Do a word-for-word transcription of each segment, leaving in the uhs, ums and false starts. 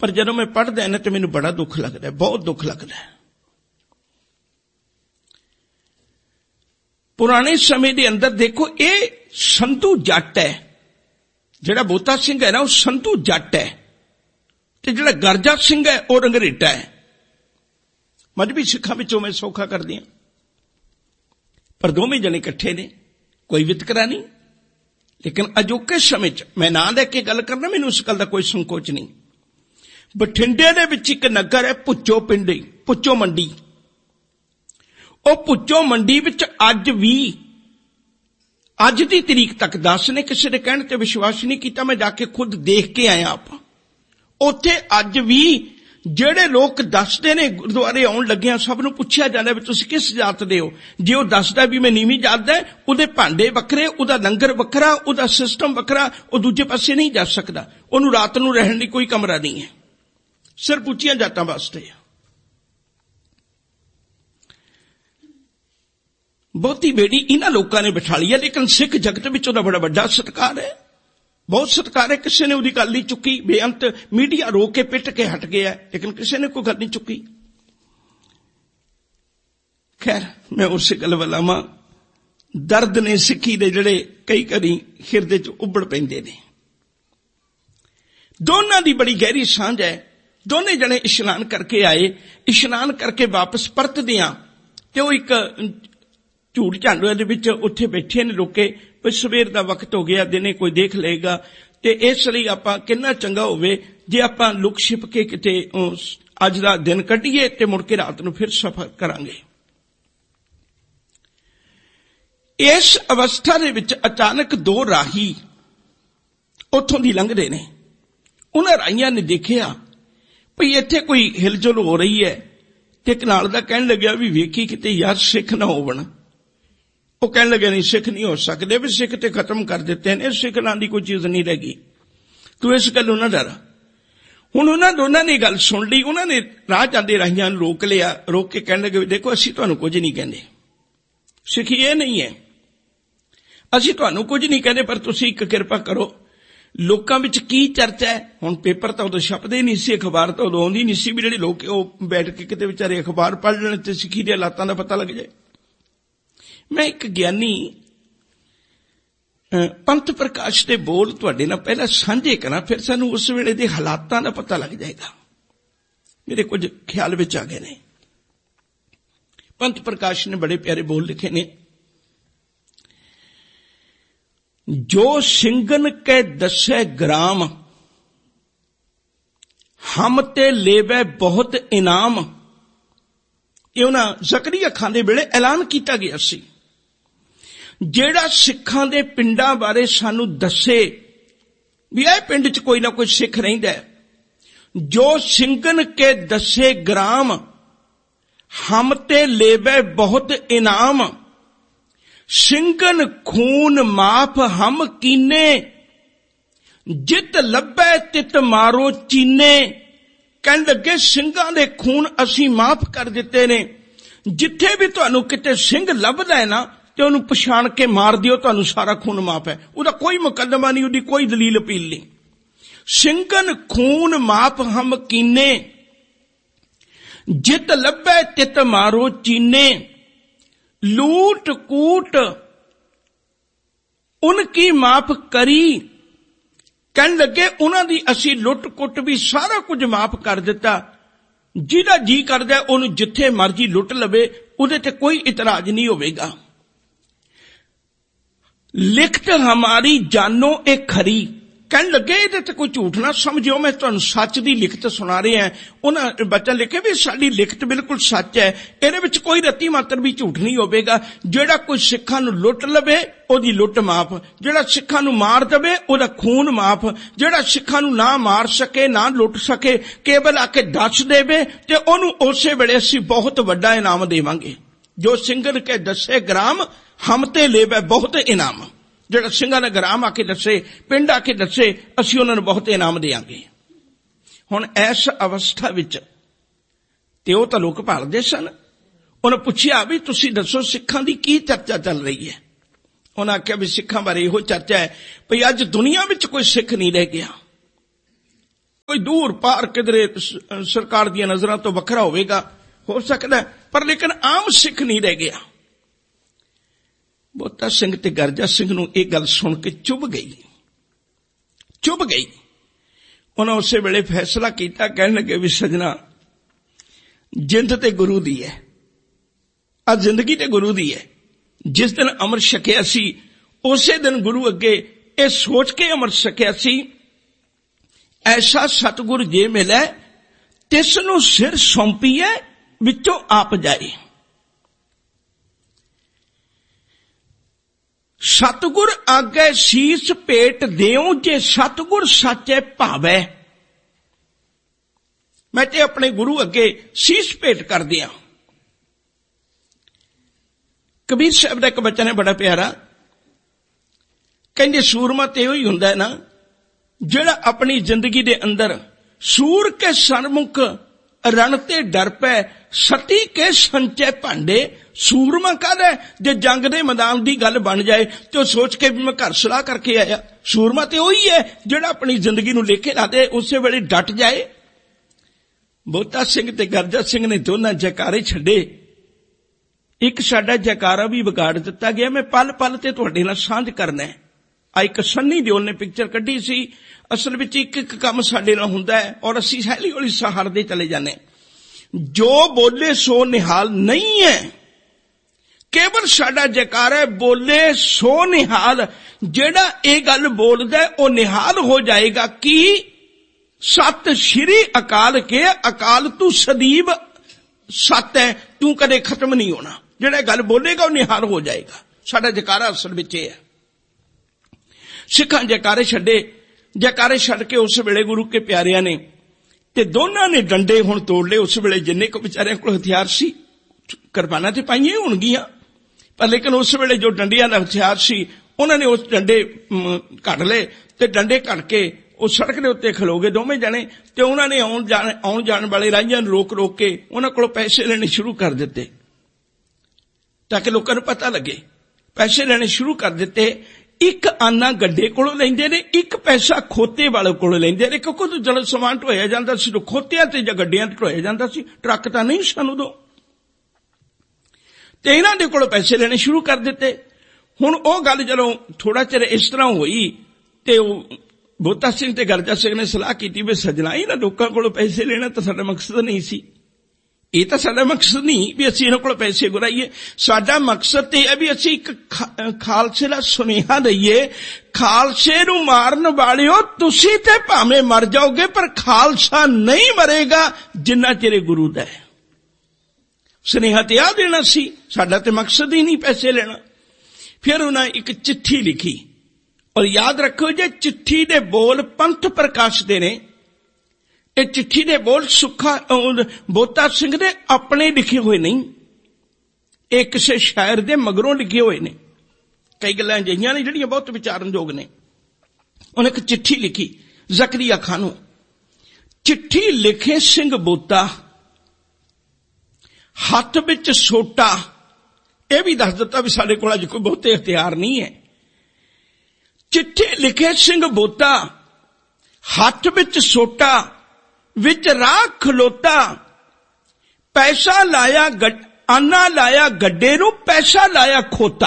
पर जदों मैं पढ़दा है ना तो मैनूं बड़ा दुख लगदा है, बहुत दुख लगदा है। पुराने समय के अंदर देखो, ये संधू जट है, जिहड़ा बोता सिंह है ना वो संधू जट है, ते जिहड़ा गरजा सिंह है वो रंगरेटा है। मजहबी सिखां विचों मैं सौखा कर दियां, पर दोवें जने इकट्ठे ने, कोई वितकरा नहीं। लेकिन अजोके समय च मैं नां लैके गल करना, मैनूं उस गल दा कोई संकोच नहीं। बठिंडे दे विच इक नगर है भुच्चो पिंडी, भुच्चो मंडी। ਉਹ ਭੁੱਚੋ ਮੰਡੀ ਵਿੱਚ ਅੱਜ ਵੀ, ਅੱਜ ਦੀ ਤਰੀਕ ਤੱਕ ਦੱਸ ਨੇ, ਕਿਸੇ ਦੇ ਕਹਿਣ ਤੇ ਵਿਸ਼ਵਾਸ ਨਹੀਂ ਕੀਤਾ, ਮੈਂ ਜਾ ਕੇ ਖੁਦ ਦੇਖ ਕੇ ਆਇਆ। ਆਪਾਂ ਉੱਥੇ ਅੱਜ ਵੀ ਜਿਹੜੇ ਲੋਕ ਦੱਸਦੇ ਨੇ ਗੁਰਦੁਆਰੇ ਆਉਣ ਲੱਗਿਆਂ ਸਭ ਨੂੰ ਪੁੱਛਿਆ ਜਾਂਦਾ ਵੀ ਤੁਸੀਂ ਕਿਸ ਜਾਤ ਦੇ ਹੋ। ਜੇ ਉਹ ਦੱਸਦਾ ਵੀ ਮੈਂ ਨੀਵੀਂ ਜਾਤ ਦਾ, ਉਹਦੇ ਭਾਂਡੇ ਵੱਖਰੇ, ਉਹਦਾ ਲੰਗਰ ਵੱਖਰਾ, ਉਹਦਾ ਸਿਸਟਮ ਵੱਖਰਾ, ਉਹ ਦੂਜੇ ਪਾਸੇ ਨਹੀਂ ਜਾ ਸਕਦਾ। ਉਹਨੂੰ ਰਾਤ ਨੂੰ ਰਹਿਣ ਲਈ ਕੋਈ ਕਮਰਾ ਨਹੀਂ ਹੈ, ਸਿਰਫ ਉੱਚੀਆਂ ਜਾਤਾਂ ਵਾਸਤੇ ਆ। ਬਹੁਤੀ ਬੇੜੀ ਇਹਨਾਂ ਲੋਕਾਂ ਨੇ ਬਿਠਾ ਲਈ ਹੈ, ਲੇਕਿਨ ਸਿੱਖ ਜਗਤ ਵਿੱਚ ਉਹਦਾ ਬੜਾ ਵੱਡਾ ਸਤਿਕਾਰ ਹੈ, ਬਹੁਤ ਸਤਿਕਾਰ ਹੈ। ਕਿਸੇ ਨੇ ਉਹਦੀ ਗੱਲ ਨਹੀਂ ਚੁੱਕੀ, ਬੇਅੰਤ ਮੀਡੀਆ ਰੋ ਕੇ ਪਿੱਟ ਕੇ ਹਟ ਗਿਆ, ਲੇਕਿਨ ਕਿਸੇ ਨੇ ਕੋਈ ਗੱਲ ਨਹੀਂ ਚੁੱਕੀ। ਖੈਰ ਮੈਂ ਉਸੇ ਗੱਲ ਵੱਲ ਆਵਾਂ, ਦਰਦ ਨੇ ਸਿੱਖੀ ਦੇ ਜਿਹੜੇ ਕਈ ਵਾਰੀ ਹਿਰਦੇ 'ਚ ਉੱਭੜ ਪੈਂਦੇ ਨੇ। ਦੋਨਾਂ ਦੀ ਬੜੀ ਗਹਿਰੀ ਸਾਂਝ ਹੈ। ਦੋਨੇ ਜਣੇ ਇਸ਼ਨਾਨ ਕਰਕੇ ਆਏ, ਇਸ਼ਨਾਨ ਕਰਕੇ ਵਾਪਸ ਪਰਤਦਿਆਂ ਤੇ ਉਹ ਇੱਕ ਝੂਠ ਝਾਂਡੂਆਂ ਦੇ ਵਿੱਚ ਉੱਥੇ ਬੈਠੇ ਨੇ ਲੋਕੇ, ਵੀ ਸਵੇਰ ਦਾ ਵਕਤ ਹੋ ਗਿਆ, ਦਿਨੇ ਕੋਈ ਦੇਖ ਲਏਗਾ, ਤੇ ਇਸ ਲਈ ਆਪਾਂ ਕਿੰਨਾ ਚੰਗਾ ਹੋਵੇ ਜੇ ਆਪਾਂ ਲੁਕ ਛਿਪ ਕੇ ਕਿਤੇ ਅੱਜ ਦਾ ਦਿਨ ਕੱਢੀਏ ਤੇ ਮੁੜ ਕੇ ਰਾਤ ਨੂੰ ਫਿਰ ਸਫ਼ਰ ਕਰਾਂਗੇ। ਇਸ ਅਵਸਥਾ ਦੇ ਵਿੱਚ ਅਚਾਨਕ ਦੋ ਰਾਹੀ ਉੱਥੋਂ ਦੀ ਲੰਘਦੇ ਨੇ। ਉਹਨਾਂ ਰਾਹੀਆਂ ਨੇ ਦੇਖਿਆ ਭਈ ਇੱਥੇ ਕੋਈ ਹਿਲਜੁਲ ਹੋ ਰਹੀ ਹੈ, ਤੇ ਇੱਕ ਨਾਲ ਦਾ ਕਹਿਣ ਲੱਗਿਆ ਵੀ ਵੇਖੀ ਕਿਤੇ ਯਾਰ ਸਿੱਖ ਨਾ ਹੋਵਣ। ਉਹ ਕਹਿਣ ਲੱਗੇ ਨਹੀਂ ਸਿੱਖ ਨਹੀਂ ਹੋ ਸਕਦੇ, ਵੀ ਸਿੱਖ ਤੇ ਖਤਮ ਕਰ ਦਿੱਤੇ ਨੇ, ਸਿੱਖ ਨਾਂ ਦੀ ਕੋਈ ਚੀਜ਼ ਨਹੀਂ ਰਹਿ ਗਈ, ਤੂੰ ਇਸ ਗੱਲੋਂ ਨਾ ਡਰ। ਹੁਣ ਉਹਨਾਂ ਦੋਨਾਂ ਨੇ ਗੱਲ ਸੁਣ ਲਈ। ਉਹਨਾਂ ਨੇ ਰਾਹ ਜਾਂਦੇ ਰਾਹੀਆਂ ਨੂੰ ਰੋਕ ਲਿਆ, ਰੋਕ ਕੇ ਕਹਿਣ ਲੱਗੇ ਦੇਖੋ ਅਸੀਂ ਤੁਹਾਨੂੰ ਕੁਝ ਨਹੀਂ ਕਹਿੰਦੇ, ਸਿੱਖੀ ਇਹ ਨਹੀਂ ਹੈ, ਅਸੀਂ ਤੁਹਾਨੂੰ ਕੁਝ ਨਹੀਂ ਕਹਿੰਦੇ, ਪਰ ਤੁਸੀਂ ਇੱਕ ਕਿਰਪਾ ਕਰੋ, ਲੋਕਾਂ ਵਿੱਚ ਕੀ ਚਰਚਾ ਹੈ। ਹੁਣ ਪੇਪਰ ਤਾਂ ਉਦੋਂ ਛਪਦੇ ਨਹੀਂ ਸੀ, ਅਖਬਾਰ ਤਾਂ ਉਦੋਂ ਆਉਂਦੀ ਨਹੀਂ ਸੀ ਵੀ ਜਿਹੜੇ ਲੋਕ ਉਹ ਬੈਠ ਕੇ ਕਿਤੇ ਵਿਚਾਰੇ ਅਖਬਾਰ ਪੜ੍ਹ ਲੈਣ ਤੇ ਸਿੱਖੀ ਦੇ ਹਾਲਾਤਾਂ ਦਾ ਪਤਾ ਲੱਗ ਜਾਏ। ਮੈਂ ਇੱਕ ਗਿਆਨੀ ਪੰਥ ਪ੍ਰਕਾਸ਼ ਦੇ ਬੋਲ ਤੁਹਾਡੇ ਨਾਲ ਪਹਿਲਾਂ ਸਾਂਝੇ ਕਰਾਂ, ਫਿਰ ਸਾਨੂੰ ਉਸ ਵੇਲੇ ਦੇ ਹਾਲਾਤਾਂ ਦਾ ਪਤਾ ਲੱਗ ਜਾਏਗਾ। ਮੇਰੇ ਕੁਝ ਖਿਆਲ ਵਿੱਚ ਆ ਗਏ ਨੇ। ਪੰਥ ਪ੍ਰਕਾਸ਼ ਨੇ ਬੜੇ ਪਿਆਰੇ ਬੋਲ ਲਿਖੇ ਨੇ। ਜੋ ਸਿੰਘਨ ਕੇ ਦਸੇ ਗ੍ਰਾਮ, ਹਮ ਤੇ ਲੇਵੇ ਬਹੁਤ ਇਨਾਮ। ਇਹ ਉਹਨਾਂ ਜ਼ਕਰੀਆ ਖਾਂ ਦੇ ਵੇਲੇ ਐਲਾਨ ਕੀਤਾ ਗਿਆ ਸੀ। ਜਿਹੜਾ ਸਿੱਖਾਂ ਦੇ ਪਿੰਡਾਂ ਬਾਰੇ ਸਾਨੂੰ ਦੱਸੇ ਵੀ ਇਹ ਪਿੰਡ 'ਚ ਕੋਈ ਨਾ ਕੋਈ ਸਿੱਖ ਰਹਿੰਦਾ, ਜੋ ਸਿੰਘਨ ਕੇ ਦਸੇ ਗ੍ਰਾਮ, ਹਮ ਤੇ ਲੇਵੇ ਬਹੁਤ ਇਨਾਮ। ਸਿੰਘਨ ਖੂਨ ਮਾਫ ਹਮ ਕੀਨੇ, ਜਿਤ ਲੱਭੈ ਤਿਤ ਮਾਰੋ ਚੀਨੇ। ਕਹਿਣ ਲੱਗੇ ਸਿੰਘਾਂ ਦੇ ਖੂਨ ਅਸੀਂ ਮਾਫ ਕਰ ਦਿੱਤੇ ਨੇ, ਜਿੱਥੇ ਵੀ ਤੁਹਾਨੂੰ ਕਿਤੇ ਸਿੰਘ ਲੱਭਦਾ ਹੈ ਨਾ ਤੇ ਉਹਨੂੰ ਪਛਾਣ ਕੇ ਮਾਰ ਦਿਓ, ਤੁਹਾਨੂੰ ਸਾਰਾ ਖੂਨ ਮਾਫ ਹੈ। ਉਹਦਾ ਕੋਈ ਮੁਕੱਦਮਾ ਨਹੀਂ, ਉਹਦੀ ਕੋਈ ਦਲੀਲ ਅਪੀਲ ਨਹੀਂ। ਸਿੰਘਨ ਖੂਨ ਮਾਫ ਹਮ ਕੀਨੇ, ਜਿਤ ਲੱਭੈ ਤਿਤ ਮਾਰੋ ਚੀਨੇ। लूट कूट उनकी माफ करी। कहन लगे उन्होंने असी लुट कुट भी सारा कुछ माफ कर दिता। जिहदा जी करदा उहनूं जिथे मर्जी लुट लवे, उहदे ते कोई इतराज नहीं होवेगा। लिखत हमारी जानो ए खरी। कहन लगे इहदे ते कोई झूठ ना समझियो, मैं तुहानूं सच दी लिखत सुना रहा हां। उन्हां बच्चा लिखे भी साडी लिखत बिल्कुल सच है, इहदे विच कोई रत्ती मात्र भी झूठ नहीं होवेगा। जिहड़ा कोई सिखां नूं लुट लवे ओहदी लुट माफ, जिहड़ा सिखां नूं मार देवे ओहदा खून माफ, जिहड़ा सिखां नूं ना मार सके ना लुट सके केवल आके दस देवे ते ओहनूं उसे वेले असीं बहुत वड्डा इनाम देवांगे। जो सिंगन के दसे ग्राम हम ते लेवे बहुत इनाम। ਜਿਹੜਾ ਸਿੰਘਾਂ ਨੇ ਗ੍ਰਾਮ ਆ ਕੇ ਦੱਸੇ, ਪਿੰਡ ਆ ਕੇ ਦੱਸੇ, ਅਸੀਂ ਉਹਨਾਂ ਨੂੰ ਬਹੁਤ ਇਨਾਮ ਦੇਵਾਂਗੇ। ਹੁਣ ਇਸ ਅਵਸਥਾ ਵਿੱਚ ਤੇ ਉਹ ਤਾਂ ਲੋਕ ਭਾਲਦੇ ਸਨ। ਉਹਨੇ ਪੁੱਛਿਆ ਵੀ ਤੁਸੀਂ ਦੱਸੋ ਸਿੱਖਾਂ ਦੀ ਕੀ ਚਰਚਾ ਚੱਲ ਰਹੀ ਹੈ। ਉਹਨਾਂ ਆਖਿਆ ਵੀ ਸਿੱਖਾਂ ਬਾਰੇ ਇਹੋ ਚਰਚਾ ਹੈ ਵੀ ਅੱਜ ਦੁਨੀਆ ਵਿੱਚ ਕੋਈ ਸਿੱਖ ਨਹੀਂ ਰਹਿ ਗਿਆ, कोई दूर पार किधरे सरकार दी नजरां तो वखरा होवेगा, हो सकता है, पर लेकिन आम सिख नहीं रह गया। बूटा सिंह ते गरजा सिंह नूं इह गल सुन के चुभ गई, चुभ गई। उन्होंने उस वेले फैसला किया, कहने लगे भी सजना जिंद ते गुरु दी है, आ जिंदगी ते गुरु दी है। जिस दिन अमृत छकिया सी उसे दिन गुरु अगे ये सोच के अमृत छकिया सी, ऐसा सतगुर जे मिले तिस नूं सिर सौंपीए विचों आप जाए। सतगुर आगे शीस भेट देओ जे सतगुर साचे भावे। मैं ते अपने गुरु अगे शीस भेट कर दिया। कबीर साहब का एक बचन है बड़ा प्यारा, कहंदे सूरमा ते ही हुंदा है ना जिहड़ा अपनी जिंदगी दे अंदर सूर के सन्मुख रण ते डर पै सती के संचे भांडे। सूरमा कहदा जे जंग दे मैदान दी गल बन जाए तो सोच के भी मैं घर सलाह करके आया। सूरमा ते ओही है जिहड़ा अपनी जिंदगी नूं लेके ला दे, उसे वेले डट जाए। बूटा सिंह ते गरजा सिंह ने दोनों जयकारे छड्डे। एक साडा जयकारा भी बिगाड़ दिता गया। मैं पल पल ते तुहाडे नाल सांझ करना है। आ एक सन्नी दिओल ने पिक्चर कड्ढी सी। असल विच एक एक काम साडे नाल हुंदा है और असीं हौली हौली सहारदे चले जाने। जो बोले सो निहाल नहीं है, केवल साडा जयकारा है बोले सो निहाल। जेड़ा ये गल बोलदा है वो निहाल हो जाएगा कि सत श्री अकाल के अकाल तू सदीब सत है, तू कदे खत्म नहीं होना। जेड़ा गल बोलेगा वो निहाल हो जाएगा। साडा जयकारा असल विच है। सिखां जयकारे छड्डे, जयकारे छड्ड के उस वेले गुरु के प्यारियां ने ते दोनों ने डंडे हुण तोड़ ले। उस वेले जिन्ने को बेचारियां कोल हथियार सी, किरपानां ते पाईआं होणगीआं, पर लेकिन उस वेले जो डंडियां दा हथियार सी उन्होंने उस डंडे कढ ले ते डंडे कढ के उस सड़क के उत्ते खलो गए दोवें जने ते उन्होंने आउण जाण आउण जाण वाले राहियां नूं रोक रोक के उन्हां कोलों पैसे लेने शुरू कर दिते ताकि लोकां नूं पता लगे। पैसे लेने शुरू कर दिते। एक आना गड्डे कोलों लैंदे ने, एक पैसा खोते वाले कोलों लैंदे ने, क्योंकि तो जल समान ढोया जांदा सी, खोतियां ते जां गड्डियां ते ढोया जांदा सी, ट्रक तां नहीं सन उदों। ते इन्हां दे कोलों पैसे लेने शुरू कर दिते। हुण ओह गल जदों थोड़ा चिर इस तरह होई ते बूटा सिंह ते गरजा सिंह ने सलाह की भी सजना इन्हां लोकां कोलों पैसे लेना तो साडा मकसद नहीं सी। ये तो साडा मकसद नहीं भी असीं इन्हां कोलों पैसे गुराईए। साडा मकसद ते है भी असीं एक खालसे दा सुनेहा दईए, खालसे नूं मारन वालिओ तुसीं ते भावें मर जाओगे पर खालसा नहीं मरेगा जिन्ना चिर गुरु दा है। सुनेहा ते आ देना सी, साडा ते मकसद ही नहीं पैसे लेना। फिर उन्हें एक चिट्ठी लिखी और याद रखो जे चिट्ठी दे बोल पंथ प्रकाश दे ने। ये चिट्ठी दे बोल सुखा बूटा सिंह ने अपने लिखे हुए नहीं, एक किसी शायर दे मगरों लिखे हुए ने। कई गल्लां अजिहियां ने जिहड़ियां बहुत विचारनयोग ने। उन्हें एक चिट्ठी लिखी जकरिया खां नूं। चिट्ठी लिखे सिंह बूटा, हथ विच सोटा। यह भी दस दिता भी साडे कोल अज कोई बहुते हथियार नहीं है। चिट्ठी लिखे सिंह बूटा, हथ विच सोटा, विच राह खलोता, पैसा लाया गड, आना लाया गड्डे नूं, पैसा लाया खोता।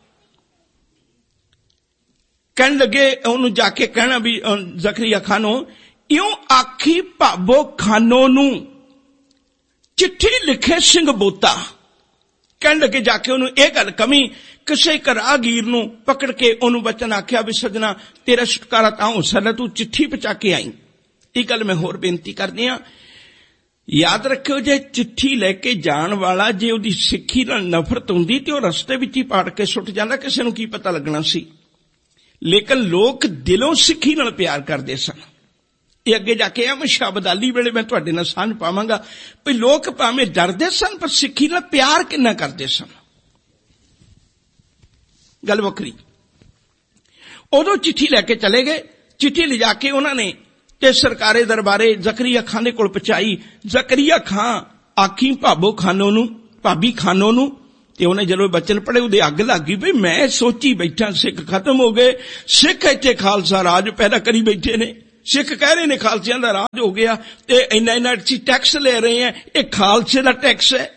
कहन लगे उन्होंने जाके कहना भी जकरिया खां नूं, इउं आखी भाबो खानो नूं चिट्ठी लिखे सिंह बूटा। कहन लगे जाके उन्होंने यह गल कमी, किसी एक राहगीर नूं पकड़ के उन्होंने वचन आख्या भी सजना तेरा छुटकारा तां हो सकदा, तू चिट्ठी पहुंचा के आई। ये गल मैं होर बेनती करदी हां, याद रखियो जे चिट्ठी लैके जाण वाला जे उहदी सिੱਖੀ नाल नफरत हुंदी ते ओह रस्ते विच ही पाड़ के सुट जांदा, किसे नूं की पता लगना सी। लेकिन लोग दिलों सिੱਖੀ नाल प्यार करदे सन। ये अगे जाके आ मैं शब्दाली वेले मैं तुहाडे नाल सांझ पावांगा भी लोग भावें डरदे सन पर सिੱਖੀ नाल प्यार किन्ना करदे सन। गल वखरी। उदों चिट्ठी लैके चले गए। चिट्ठी ले जाके उन्होंने ते सरकारे दरबारे जकरिया खां दे कोल पहुंचाई। जकरिया खां आखी भाबो खानो नूं, भाभी खानो नूं। ते उन्हें जदों बचन पढ़े उहदे अग लग गई भी मैं सोची बैठा सिख खत्म हो गए, सिख इत्थे खालसा राज पैदा करी बैठे ने, सिख कह रहे ने खालसियां दा राज हो गया ते इन्ना इन्ना ਅਸੀਂ टैक्स ले रहे हैं, ये खालसे दा टैक्स है।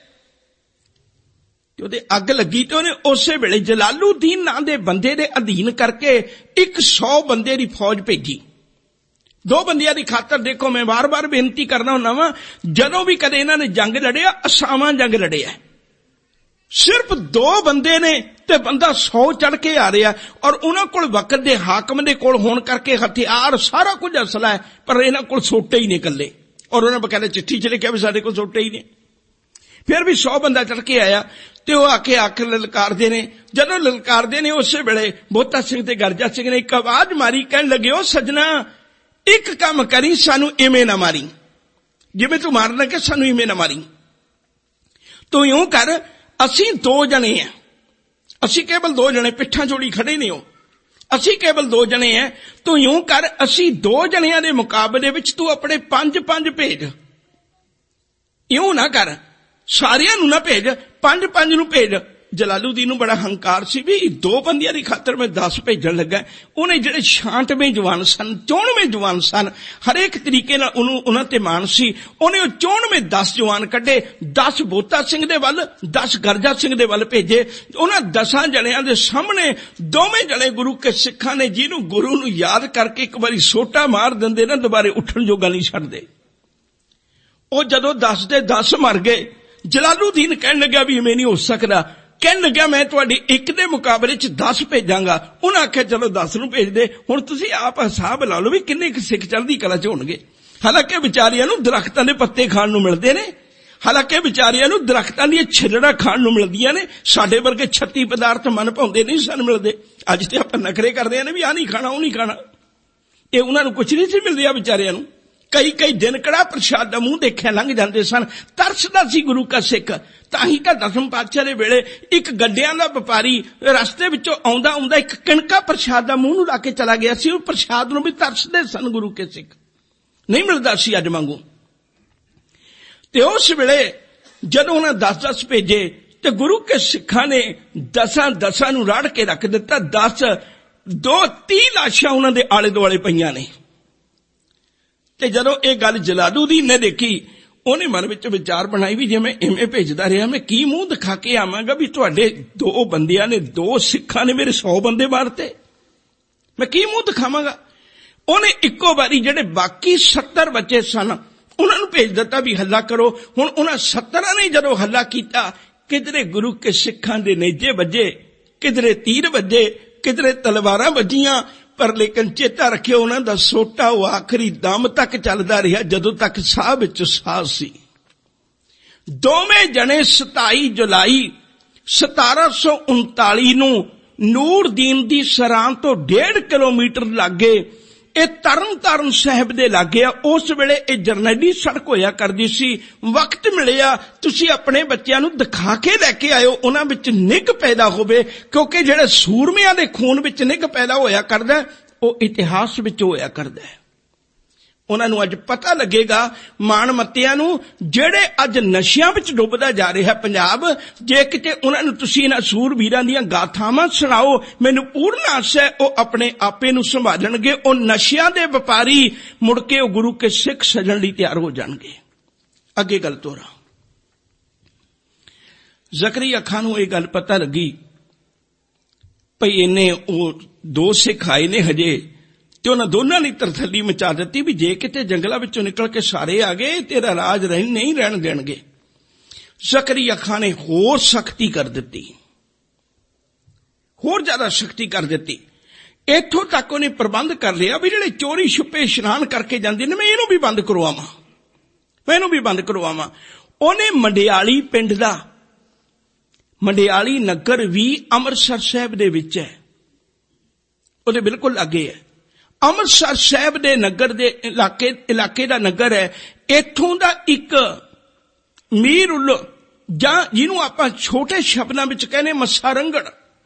ते ਉਹਦੇ ਅੱਗ ਲੱਗੀ ਤੇ ਉਹਨੇ ਉਸੇ ਵੇਲੇ ਜਲਾਲੂਦੀਨ ਨਾਂ ਦੇ ਬੰਦੇ ਦੇ ਅਧੀਨ ਕਰਕੇ ਇੱਕ ਸੌ ਬੰਦੇ ਦੀ ਫੌਜ ਭੇਜੀ। ਦੋ ਬੰਦਿਆਂ ਦੀ ਖਾਤਰ ਦੇਖੋ, ਮੈਂ ਵਾਰ-ਵਾਰ ਬੇਨਤੀ ਕਰਨਾ ਹੁੰਦਾ ਵਾਂ, ਜਦੋਂ ਵੀ ਕਦੇ ਇਹਨਾਂ ਨੇ ਜੰਗ ਲੜਿਆ, ਅਸਾਵਾਂ ਜੰਗ ਲੜਿਆ, ਸਿਰਫ ਦੋ ਬੰਦੇ ਨੇ ਤੇ ਬੰਦਾ ਸੌ ਚੜ ਕੇ ਆ ਰਿਹਾ, ਔਰ ਉਹਨਾਂ ਕੋਲ ਵਕਤ ਦੇ ਹਾਕਮ ਦੇ ਕੋਲ ਹੋਣ ਕਰਕੇ ਹਥਿਆਰ ਸਾਰਾ ਕੁਝ ਅਸਲਾ ਹੈ, ਪਰ ਇਹਨਾਂ ਕੋਲ ਸੋਟੇ ਹੀ ਨੇ ਇਕੱਲੇ, ਔਰ ਉਹਨਾਂ ਬਕਾਇਦਾ ਚਿੱਠੀ ਚ ਲਿਖਿਆ ਵੀ ਸਾਡੇ ਕੋਲ ਸੋਟੇ ਹੀ ਨੇ। ਫਿਰ ਵੀ ਸੌ ਬੰਦਾ ਚੜ ਕੇ ਆਇਆ ਤੇ ਉਹ ਆ ਕੇ ਆਖਰ ਲਲਕਾਰਦੇ ਨੇ। ਜਦੋਂ ਲਲਕਾਰਦੇ ਨੇ ਉਸੇ ਵੇਲੇ ਬੋਤਾ ਸਿੰਘ ਤੇ ਗਰਜਾ ਸਿੰਘ ਨੇ ਇੱਕ ਆਵਾਜ਼ ਮਾਰੀ, ਕਹਿਣ ਲੱਗੇ, ਉਹ ਸਜਣਾ ਇੱਕ ਕੰਮ ਕਰੀ, ਸਾਨੂੰ ਇਵੇਂ ਨਾ ਮਾਰੀ, ਜਿਵੇਂ ਤੂੰ ਮਾਰਨ ਲੱਗੇ ਸਾਨੂੰ ਇਵੇਂ ਨਾ ਮਾਰੀ, ਤੂੰ ਇਉਂ ਕਰ, ਅਸੀਂ ਦੋ ਜਣੇ ਆ, ਅਸੀਂ ਕੇਵਲ ਦੋ ਜਣੇ, ਪਿੱਠਾਂ ਜੋੜੀ ਖੜੇ ਨੇ ਉਹ, ਅਸੀਂ ਕੇਵਲ ਦੋ ਜਣੇ ਆ, ਤੂੰ ਇਉਂ ਕਰ, ਅਸੀਂ ਦੋ ਜਣਿਆਂ ਦੇ ਮੁਕਾਬਲੇ ਵਿੱਚ ਤੂੰ ਆਪਣੇ ਪੰਜ ਪੰਜ ਭੇਜ, ਇਉਂ ਨਾ ਕਰ, ਸਾਰਿਆਂ ਨੂੰ ਨਾ ਭੇਜ, ਪੰਜ ਪੰਜ ਨੂੰ ਭੇਜ। ਜਲਾਲੂਦੀਨ ਨੂੰ ਬੜਾ ਹੰਕਾਰ ਸੀ ਵੀ ਦੋ ਬੰਦਿਆਂ ਦੀ ਖਾਤਰ ਮੈਂ ਦਸ ਭੇਜਣ ਲੱਗਾ। ਉਹਨੇ ਜਿਹੜੇ ਛਾਂਟਵੇਂ ਜਵਾਨ ਸਨ, ਚੌਣਵੇਂ ਜਵਾਨ ਸਨ, ਹਰੇਕ ਤਰੀਕੇ ਨਾਲ ਉਹਨੂੰ ਉਹਨਾਂ ਤੇ ਮਾਣ ਸੀ, ਉਹਨੇ ਉਹ ਚੌਣਵੇਂ ਦਸ ਜਵਾਨ ਕੱਢੇ, ਦਸ ਬੋਤਾ ਸਿੰਘ ਦੇ ਵੱਲ, ਦਸ ਗਰਜਾ ਸਿੰਘ ਦੇ ਵੱਲ ਭੇਜੇ। ਉਹਨਾਂ ਦਸਾਂ ਜਣਿਆਂ ਦੇ ਸਾਹਮਣੇ ਦੋਵੇਂ ਜਣੇ ਗੁਰੂ ਕੇ ਸਿੱਖਾਂ ਨੇ, ਜਿਹਨੂੰ ਗੁਰੂ ਨੂੰ ਯਾਦ ਕਰਕੇ ਇੱਕ ਵਾਰੀ ਸੋਟਾ ਮਾਰ ਦਿੰਦੇ ਨਾ, ਦੁਬਾਰੇ ਉੱਠਣ ਜੋਗਾ ਨਹੀਂ ਛੱਡਦੇ। ਉਹ ਜਦੋਂ ਦਸ ਦੇ ਦਸ ਮਰ ਗਏ, ਜਲਾਲੂਦੀਨ ਕਹਿਣ ਲੱਗਿਆ ਵੀ ਇਵੇਂ ਨਹੀਂ ਹੋ ਸਕਦਾ, ਕਹਿਣ ਲੱਗਿਆ ਮੈਂ ਤੁਹਾਡੀ ਇੱਕ ਦੇ ਮੁਕਾਬਲੇ ਚ ਦਸ ਭੇਜਾਂਗਾ। ਉਹਨਾਂ ਆਖਿਆ ਚਲੋ ਦਸ ਨੂੰ ਭੇਜ ਦੇ। ਹੁਣ ਤੁਸੀਂ ਆਪ ਹਿਸਾਬ ਲਾ ਲਓ ਵੀ ਕਿੰਨੇ ਕੁ ਸਿੱਖ ਚੜ੍ਹਦੀ ਕਲਾ ਚ ਹੋਣਗੇ। ਹਾਲਾਂਕਿ ਵਿਚਾਰਿਆਂ ਨੂੰ ਦਰਖਤਾਂ ਦੇ ਪੱਤੇ ਖਾਣ ਨੂੰ ਮਿਲਦੇ ਨੇ, ਹਾਲਾਂਕਿ ਵਿਚਾਰਿਆਂ ਨੂੰ ਦਰਖਤਾਂ ਦੀਆਂ ਛਿੱਲੜਾਂ ਖਾਣ ਨੂੰ ਮਿਲਦੀਆਂ ਨੇ, ਸਾਡੇ ਵਰਗੇ ਛੱਤੀ ਪਦਾਰਥ ਮਨ ਭਾਉਂਦੇ ਨਹੀਂ ਸਨ ਮਿਲਦੇ। ਅੱਜ ਤੇ ਆਪਾਂ ਨਖਰੇ ਕਰਦੇ ਨੇ ਵੀ ਆਹ ਨਹੀਂ ਖਾਣਾ, ਉਹ ਨਹੀਂ ਖਾਣਾ, ਇਹ ਉਹਨਾਂ ਨੂੰ ਕੁਛ ਨਹੀਂ ਸੀ ਮਿਲਦਿਆ ਵਿਚਾਰਿਆਂ ਨੂੰ। ਕਈ ਕਈ ਦਿਨ ਕੜਾ ਪ੍ਰਸ਼ਾਦ ਦਾ ਮੂੰਹ ਦੇਖਿਆ ਲੰਘ ਜਾਂਦੇ ਸਨ। ਤਰਸਦਾ ਸੀ ਗੁਰੂ ਕਾ ਸਿੱਖ। ਤਾਂ ਹੀ ਤਾਂ ਦਸਮ ਪਾਤਸ਼ਾਹ ਦੇ ਵੇਲੇ ਇੱਕ ਗੱਡਿਆਂ ਦਾ ਵਪਾਰੀ ਰਸਤੇ ਵਿੱਚੋਂ ਆਉਂਦਾ ਆਉਂਦਾ ਇੱਕ ਕਿਣਕਾ ਪ੍ਰਸ਼ਾਦ ਦਾ ਮੂੰਹ ਨੂੰ ਲਾ ਕੇ ਚਲਾ ਗਿਆ ਸੀ। ਉਹ ਪ੍ਰਸ਼ਾਦ ਨੂੰ ਵੀ ਤਰਸਦੇ ਸਨ ਗੁਰੂ ਕੇ ਸਿੱਖ, ਨਹੀਂ ਮਿਲਦਾ ਸੀ ਅੱਜ ਵਾਂਗੂ। ਤੇ ਉਸ ਵੇਲੇ ਜਦੋਂ ਉਹਨਾਂ ਦਸ ਦਸ ਭੇਜੇ ਤੇ ਗੁਰੂ ਕੇ ਸਿੱਖਾਂ ਨੇ ਦਸਾਂ ਦਸਾਂ ਨੂੰ ਰਾੜ ਕੇ ਰੱਖ ਦਿੱਤਾ। ਦਸ ਦੋ ਤੀਹ ਲਾਸ਼ਾਂ ਉਹਨਾਂ ਦੇ ਆਲੇ ਦੁਆਲੇ ਪਈਆਂ ਨੇ। ਤੇ ਜਦੋਂ ਇਹ ਗੱਲ ਜਲਾਲੂਦੀਨ ਨੇ ਦੇਖੀ, ਉਹਨੇ ਮਨ ਵਿੱਚ ਵਿਚਾਰ ਬਣਾਈ ਵੀ ਜੇ ਮੈਂ ਇਵੇਂ ਭੇਜਦਾ ਰਿਹਾ, ਮੈਂ ਕੀ ਮੂੰਹ ਦਿਖਾ ਕੇ ਆਵਾਂਗਾ ਵੀ ਤੁਹਾਡੇ ਦੋ ਬੰਦਿਆਂ ਨੇ, ਦੋ ਸਿੱਖਾਂ ਨੇ ਮੇਰੇ ਸੌ ਬੰਦੇ ਮਾਰਤੇ, ਮੈਂ ਕੀ ਮੂੰਹ ਦਿਖਾਵਾਂਗਾ। ਉਹਨੇ ਇੱਕੋ ਵਾਰੀ ਜਿਹੜੇ ਬਾਕੀ ਸੱਤਰ ਬੱਚੇ ਸਨ ਉਹਨਾਂ ਨੂੰ ਭੇਜ ਦਿੱਤਾ ਵੀ ਹੱਲਾ ਕਰੋ। ਹੁਣ ਉਹਨਾਂ ਸੱਤਰਾਂ ਨੇ ਜਦੋਂ ਹੱਲਾ ਕੀਤਾ, ਕਿਧਰੇ ਗੁਰੂ ਕੇ ਸਿੱਖਾਂ ਦੇ ਨੇਜੇ ਵੱਜੇ, ਕਿਧਰੇ ਤੀਰ ਵੱਜੇ, ਕਿਧਰੇ ਤਲਵਾਰਾਂ ਵੱਜੀਆਂ, ਪਰ ਲੇਕਿਨ ਚੇਤਾ ਰੱਖਿਓ ਉਹਨਾਂ ਦਾ ਸੋਟਾ ਉਹ ਆਖਰੀ ਦਮ ਤੱਕ ਚੱਲਦਾ ਰਿਹਾ, ਜਦੋਂ ਤੱਕ ਸਾਹ ਵਿੱਚ ਸਾਹ ਸੀ। ਦੋਵੇਂ ਜਣੇ ਸਤਾਈ ਜੁਲਾਈ ਸਤਾਰਾਂ ਸੌ ਉਨਤਾਲੀ ਨੂੰ ਨੂਰਦੀਨ ਦੀ ਸਰਾਂ ਤੋਂ ਡੇਢ ਕਿਲੋਮੀਟਰ ਲਾਗੇ, ਇਹ ਤਰਨ ਤਾਰਨ ਸਾਹਿਬ ਦੇ ਲਾਗੇ ਆ। ਉਸ ਵੇਲੇ ਇਹ ਜਰਨੈਲੀ ਸੜਕ ਹੋਇਆ ਕਰਦੀ ਸੀ। ਵਕਤ ਮਿਲਿਆ, ਤੁਸੀਂ ਆਪਣੇ ਬੱਚਿਆਂ ਨੂੰ ਦਿਖਾ ਕੇ ਲੈ ਕੇ ਆਇਓ, ਉਹਨਾਂ ਵਿੱਚ ਨਿੱਘ ਪੈਦਾ ਹੋਵੇ, ਕਿਉਂਕਿ ਜਿਹੜੇ ਸੂਰਮਿਆਂ ਦੇ ਖੂਨ ਵਿੱਚ ਨਿੱਘ ਪੈਦਾ ਹੋਇਆ ਕਰਦਾ, ਉਹ ਇਤਿਹਾਸ ਵਿੱਚ ਹੋਇਆ ਕਰਦਾ ਹੈ। ਉਹਨਾਂ ਨੂੰ ਅੱਜ ਪਤਾ ਲੱਗੇਗਾ, ਮਾਣ ਮੱਤਿਆਂ ਨੂੰ, ਜਿਹੜੇ ਅੱਜ ਨਸ਼ਿਆਂ ਵਿੱਚ ਡੁੱਬਦਾ ਜਾ ਰਿਹਾ ਪੰਜਾਬ, ਜੇ ਕਿਤੇ ਉਹਨਾਂ ਨੂੰ ਤੁਸੀਂ ਇਹਨਾਂ ਸੂਰਬੀਰਾਂ ਦੀਆਂ ਗਾਥਾਵਾਂ ਸੁਣਾਓ, ਮੈਨੂੰ ਪੂਰਨ ਆਸ ਹੈ ਉਹ ਆਪਣੇ ਆਪੇ ਨੂੰ ਸੰਭਾਲਣਗੇ। ਉਹ ਨਸ਼ਿਆਂ ਦੇ ਵਪਾਰੀ ਮੁੜ ਕੇ ਉਹ ਗੁਰੂ ਕੇ ਸਿੱਖ ਸਜਣ ਲਈ ਤਿਆਰ ਹੋ ਜਾਣਗੇ। ਅੱਗੇ ਗੱਲ ਤੋਰਾ। ਜ਼ਕਰੀਆ ਖਾਨ ਨੂੰ ਇਹ ਗੱਲ ਪਤਾ ਲੱਗੀ ਭਈ ਇਹਨੇ ਉਹ ਦੋ ਸਿੱਖ ਆਏ ਨੇ ਹਜੇ, ਤੇ ਉਹਨਾਂ ਦੋਨਾਂ ਨੇ ਤਰਥੱਲੀ ਮਚਾ ਦਿੱਤੀ ਵੀ ਜੇ ਕਿਤੇ ਜੰਗਲਾਂ ਵਿੱਚੋਂ ਨਿਕਲ ਕੇ ਸਾਰੇ ਆ ਗਏ, ਤੇਰਾ ਰਾਜ ਰਹਿ ਨਹੀਂ ਰਹਿਣ ਦੇਣਗੇ। ਜ਼ਕਰੀਆ ਖਾਨ ਨੇ ਹੋਰ ਸਖਤੀ ਕਰ ਦਿੱਤੀ, ਹੋਰ ਜ਼ਿਆਦਾ ਸਖਤੀ ਕਰ ਦਿੱਤੀ। ਇੱਥੋਂ ਤੱਕ ਉਹਨੇ ਪ੍ਰਬੰਧ ਕਰ ਲਿਆ ਵੀ ਜਿਹੜੇ ਚੋਰੀ ਛੁਪੇ ਇਸ਼ਨਾਨ ਕਰਕੇ ਜਾਂਦੇ ਨੇ, ਮੈਂ ਇਹਨੂੰ ਵੀ ਬੰਦ ਕਰਵਾਵਾਂ, ਮੈਂ ਇਹਨੂੰ ਵੀ ਬੰਦ ਕਰਵਾਵਾਂ। ਉਹਨੇ ਮੰਡਿਆਲੀ ਪਿੰਡ ਦਾ, ਮੰਡਿਆਲੀ ਨਗਰ ਵੀ ਅੰਮ੍ਰਿਤਸਰ ਸਾਹਿਬ ਦੇ ਵਿੱਚ ਹੈ, ਉਹਦੇ ਬਿਲਕੁਲ ਅੱਗੇ ਹੈ। ਅੰਮ੍ਰਿਤਸਰ ਸਾਹਿਬ ਦੇ ਨਗਰ ਦੇ ਇਲਾਕੇ ਇਲਾਕੇ ਦਾ ਨਗਰ ਹੈ। ਇੱਥੋਂ ਦਾ ਇੱਕ ਮੀਰ ਉਲ, ਜਾਂ ਜਿਹਨੂੰ ਆਪਾਂ ਛੋਟੇ ਸ਼ਬਦਾਂ ਵਿੱਚ ਕਹਿੰਦੇ ਮੱਸਾ ਰੰਗੜ,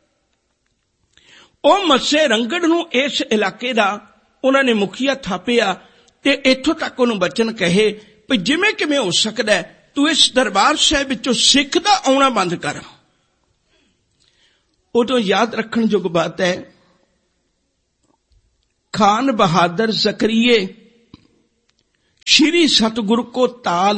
ਉਹ ਮੱਸੇ ਰੰਗੜ ਨੂੰ ਇਸ ਇਲਾਕੇ ਦਾ ਉਹਨਾਂ ਨੇ ਮੁਖੀਆ ਥਾਪਿਆ ਤੇ ਇੱਥੋਂ ਤੱਕ ਉਹਨੂੰ ਬਚਨ ਕਹੇ ਵੀ ਜਿਵੇਂ ਕਿਵੇਂ ਹੋ ਸਕਦਾ ਤੂੰ ਇਸ ਦਰਬਾਰ ਸਾਹਿਬ ਵਿੱਚੋਂ ਸਿੱਖ ਦਾ ਆਉਣਾ ਬੰਦ ਕਰ। ਉਦੋਂ ਯਾਦ ਰੱਖਣ ਯੋਗ ਬਾਤ ਹੈ, खान बहादुर जकरिए श्री सतगुरु को ताल,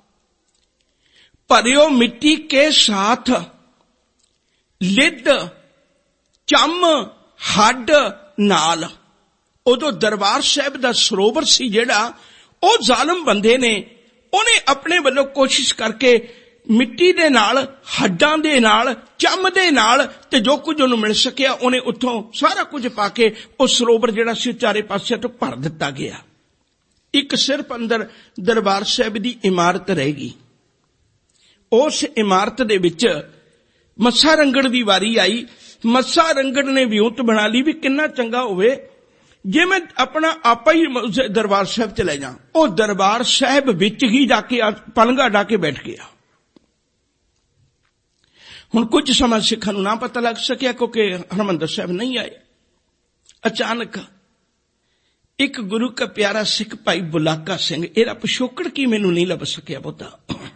भरियो मिट्टी के साथ लिद चम हड नाल। उदों दरबार साहिब दा सरोवर सी जिहड़ा ओ जालम बंदे ने उन्हें अपने वालों कोशिश करके मिट्टी दे नाल, हड्डां दे नाल, चम दे नाल ते जो कुछ उन्हें मिल सकिया उन्हें उत्थों सारा कुछ पाके उस सरोवर जिहड़ा सी चारे पासे तो भर दिता गया। एक सिर्फ अंदर दरबार साहिब दी इमारत रहेगी। उस इमारत दे विच मस्सा रंगड़ दी वारी आई। मस्सा रंगड़ ने विਉਂਤ बना ली भी किन्ना चंगा होवे जे मैं अपना आपा ही दरबार साहिब चले जा। वो दरबार साहिब विच ही जाके पलंगा डाके बैठ गया। हुण कुछ समय सिखां नूं ना पता लग सकिया क्योंकि हरमंदर साहिब नहीं आए। अचानक एक गुरु का प्यारा सिख भाई बुलाका सिंह, एदा पिछोकड़ की मैनूं नहीं लभ सकिया बहुता।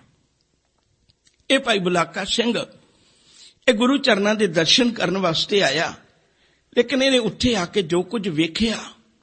ये भाई बुलाका सिंह ये गुरु चरनां दे दर्शन करन वास्ते आया, लेकिन इन्हें उत्थे आके जो कुछ वेखिया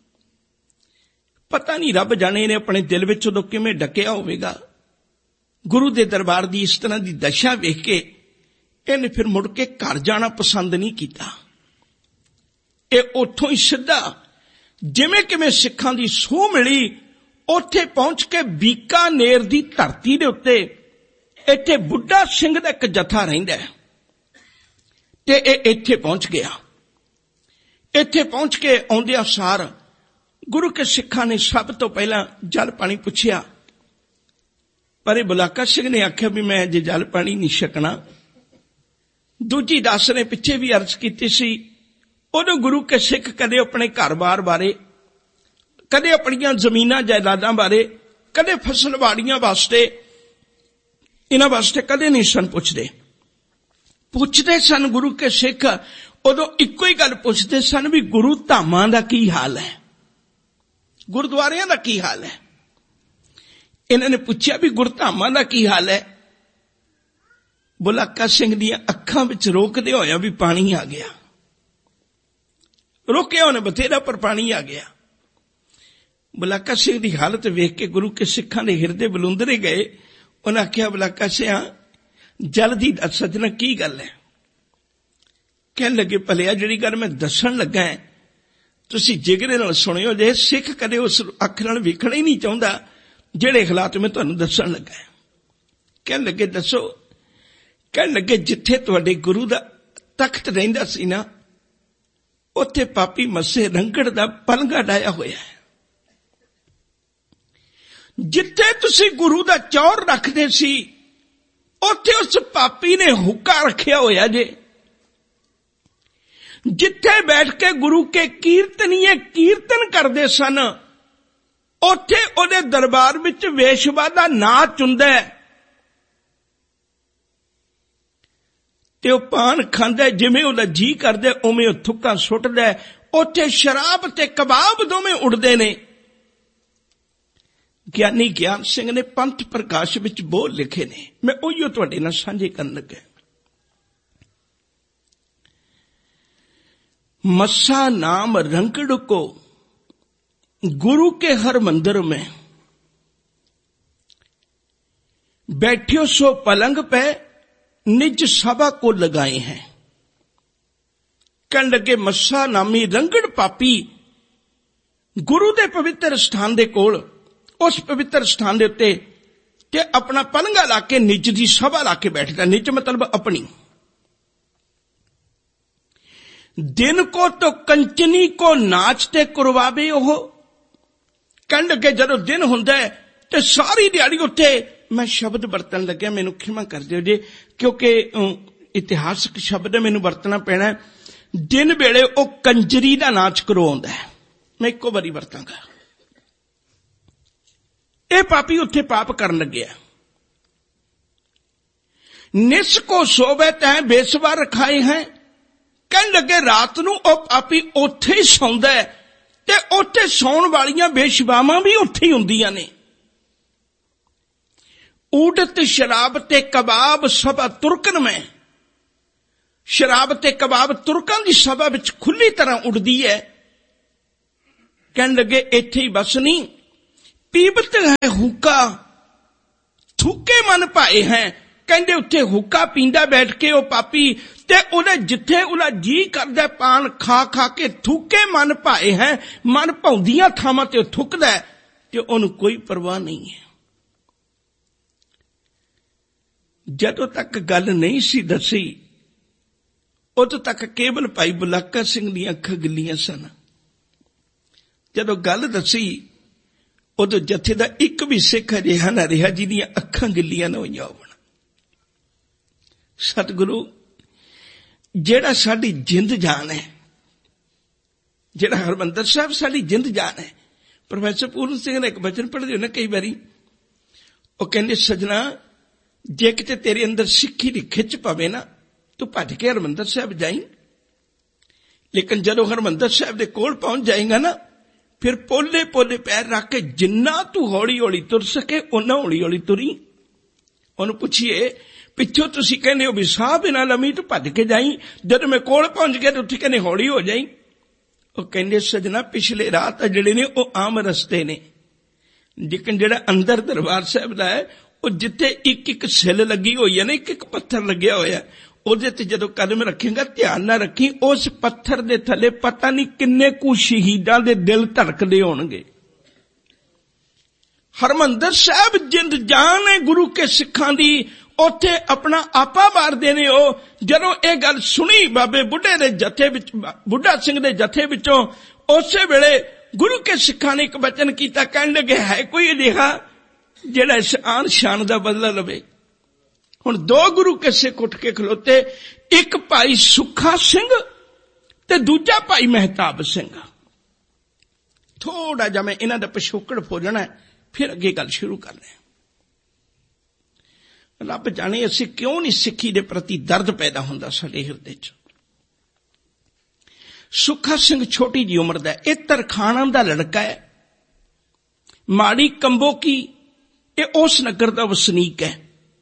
पता नहीं रब जाने इन्हें अपने दिल विच उदों किवें डकिया होवेगा। गुरु दे दरबार दी इस तरह दी दशा वेख के इन्हें फिर मुड़ के घर जाना पसंद नहीं किया। ये उत्थों ही सीधा जिवें किवें सिखां दी सूह मिली उत्थे पहुंच के बीकानेर दी धरती दे उत्ते इत्थे बुढ़ा सिंह दा एक जथा रहिंदा है ते इह इत्थे पहुंच गया। इत्थे पहुंच के आउंदियां सार गुरु के सिखां ने सब तो पहला जल पानी पुछया, पर बुलाका सिंह ने आख्या भी मैं अजे जल पानी नहीं छकना। दूजी दस ने पिछे भी अर्ज की सी, उदों गुरु के सिख कदे अपने घर बार बारे, कदे अपनियां जमीनां जायदादां बारे, कदे फसलवाड़ियां वास्ते इन्हां वास्ते कदे नहीं सन पुछदे। पुछदे सन गुरु के सिख उदों इक्को ही गल पुछदे सन भी गुरु धामां दा की हाल है, गुरुद्वारियां दा की हाल है। इन्हां ने पुछया भी गुरधामां दा की हाल है। बुलाका सिंह दीयां अखां विच रोकदे होया भी पानी आ गया। रोकिया उन्हें बथेरा पर पानी आ गया। बुलाका सिंह दी हालत वेख के गुरु के सिखां दे हिरदे बलुंदरे गए। उन्हें आख्या बुलाका सिंह जल दी दस सजना की गल है। कहन लगे भलिया जिहड़ी गल मैं दसन लगा है तुसी जिगरे नाल सुणियो जे। सिख कदे उस अख नाल वेखना ही नहीं चाहुंदा जिहड़े हालात मैं तुहानूं दसन लगा है। कहन लगे दसो। कहन लगे जिथे तुहाडे गुरु दा तख्त रहिंदा सी ना उत्थे पापी मस्से रंगड़ दा पलंगा डाया होया है। जिथे तुसी गुरु दा चौर रखदे सी उत्थे उस पापी ने हुक्का रखिया होया जे। जिथे बैठ के गुरु के कीर्तनीय कीर्तन करदे सन उत्थे उहदे दरबार विच वेशवा दा नाच हुंदा है ते ओह पान खांदा जिवें उहदा जी करदा उवें ओह थुक्कां सुट्टदा। उत्थे शराब ते कबाब दोवें उड़दे ने। ज्ञानी ज्ञान सिंह ने पंथ प्रकाश विच बोल लिखे ने, मैं उहिओ तुहाडे नाल साझे करन लगा। मस्सा नाम रंगड़ को गुरु के हर मंदिर में बैठियो सो पलंग पे निज सभा को लगाए हैं। कहन लगे मस्सा नामी रंगड़ पापी गुरु दे पवित्र स्थान दे कोल उस पवित्र स्थान दे उत्ते ते अपना पलंगा लाके निज दी सभा लाके बैठदा। निज मतलब अपनी। दिन को तो कंचनी को नाचते कुरवावे ओह। कहन लगे जदों दिन हुंदा है ते सारी दिहाड़ी उत्ते मैं शब्द बरतन लग्या, मैनू खिमा कर दिओ जे क्योंकि इतिहासक शब्द मैनू वरतना पैना। दिन वेले ओ कंजरी दा नाच करवाउंदा है। मैं इक्को बारी वरतांगा। ये पापी उत्थे पाप करन लग्या। निस को सोवे तैं बेसवा रखाए हैं। कहन लगे रात नूं ओ पापी उत्थे ही सौंदा है ते उत्थे सौण वालियां बेशवावां भी उत्थे ही हुंदियां ने। उडत शराब ते कबाब सभा तुरकन में। शराब ते कबाब तुरकां दी सभा विच खुली तरह उड़दी है। कहन लगे इत्थे ही बस नहीं, पीबत है हुक्का थूके मन पाए हैं। कहंदे उत्थे हुक्का पींदा बैठ के ओ पापी, ते उहदे जिथे उहदा जी करदा पान खा खा के थूके मन पाए हैं। मन भौंदियां थावां ते थुकदा ते उहनूं कोई परवाह नहीं है। जदों तक गल नहीं सी दसी उदों तक केवल भाई बुलाका सिंह दी अखां गिल्लियां सन। जदों गल दसी उदों जथे दा एक भी सिख अजिहा ना रहा जिहदियां अखां गिल्लियां ना होईयां होवण। सतगुरु जेड़ा साडी जिंद जान है, जेड़ा हरमंदर साहब साडी जिंद जान है। प्रोफैसर पूर्ण सिंह ने एक वचन पढ़दे हो ना कई बारी, वो कहंदे सजना जे किते तेरे अंदर सिक्खी दी खिच पवे ना तू भज के हरमंदर साहब जाई, लेकिन जदों हरमंदर साहब दे कोल पहुंच जाएगा ना फिर पोले पोले पैर रख के जिन्ना तू हौली हौली तुर सके उन्ना हौली हौली तुरी। उन्होंने पूछिए पिछों तुसी कहने हो भी साह बिना लमी तू भज के जाई, जब मैं कोल पहुंच गया तो उत्थे कहने हौली हो जाई। वो कहंदे सजना पिछले राह जिहड़े ने वो आम रस्ते ने, लेकिन जिहड़ा अंदर दरबार साहब दा है वो जिथे एक एक सिल लगी हुई है ना, एक एक पत्थर लग्या होया, ਉਹਦੇ ਤੇ ਜਦੋਂ ਕਦਮ ਰੱਖੇਗਾ ਧਿਆਨ ਨਾਲ ਰੱਖੀ ਉਸ ਪੱਥਰ ਦੇ ਥੱਲੇ ਪਤਾ ਨਹੀਂ ਕਿੰਨੇ ਕੁ ਸ਼ਹੀਦਾਂ ਦੇ ਦਿਲ ਧੜਕਦੇ ਹੋਣਗੇ। ਹਰਮੰਦਰ ਸਾਹਿਬ ਜਿੰਦ ਜਾਨ ਹੈ ਗੁਰੂ ਕੇ ਸਿੱਖਾਂ ਦੀ, ਉੱਥੇ ਆਪਣਾ ਆਪਾ ਮਾਰਦੇ ਨੇ। ਉਹ ਜਦੋਂ ਇਹ ਗੱਲ ਸੁਣੀ ਬਾਬੇ ਬੁੱਢੇ ਦੇ ਜਥੇ ਵਿੱਚ, ਬੁੱਢਾ ਸਿੰਘ ਦੇ ਜਥੇ ਵਿੱਚੋਂ, ਉਸੇ ਵੇਲੇ ਗੁਰੂ ਕੇ ਸਿੱਖਾਂ ਨੇ ਇੱਕ ਬਚਨ ਕੀਤਾ, ਕਹਿਣ ਲੱਗੇ ਹੈ ਕੋਈ ਅਜਿਹਾ ਜਿਹੜਾ ਇਸ ਆਨ ਸ਼ਾਨ ਦਾ ਬਦਲਾ ਲਵੇ। ਹੁਣ ਦੋ ਗੁਰੂ ਕੇ ਸਿੱਖ ਉੱਠ ਕੇ ਖਲੋਤੇ, ਇੱਕ ਭਾਈ ਸੁੱਖਾ ਸਿੰਘ ਤੇ ਦੂਜਾ ਭਾਈ ਮਹਿਤਾਬ ਸਿੰਘ। ਥੋੜਾ ਜਿਹਾ ਮੈਂ ਇਹਨਾਂ ਦਾ ਪਿਛੋਕੜ ਫੋਲਣਾ ਫਿਰ ਅੱਗੇ ਗੱਲ ਸ਼ੁਰੂ ਕਰਨੇ। ਰੱਬ ਜਾਣੇ ਅਸੀਂ ਕਿਉਂ ਨਹੀਂ ਸਿੱਖੀ ਦੇ ਪ੍ਰਤੀ ਦਰਦ ਪੈਦਾ ਹੁੰਦਾ ਸਾਡੇ ਹਿਰਦੇ 'ਚ। ਸੁੱਖਾ ਸਿੰਘ ਛੋਟੀ ਜੀ ਉਮਰ ਦਾ, ਇਹ ਤਰਖਾਣਾ ਦਾ ਲੜਕਾ ਹੈ। ਮਾੜੀ ਕੰਬੋਕੀ ਇਹ ਉਸ ਨਗਰ ਦਾ ਵਸਨੀਕ ਹੈ।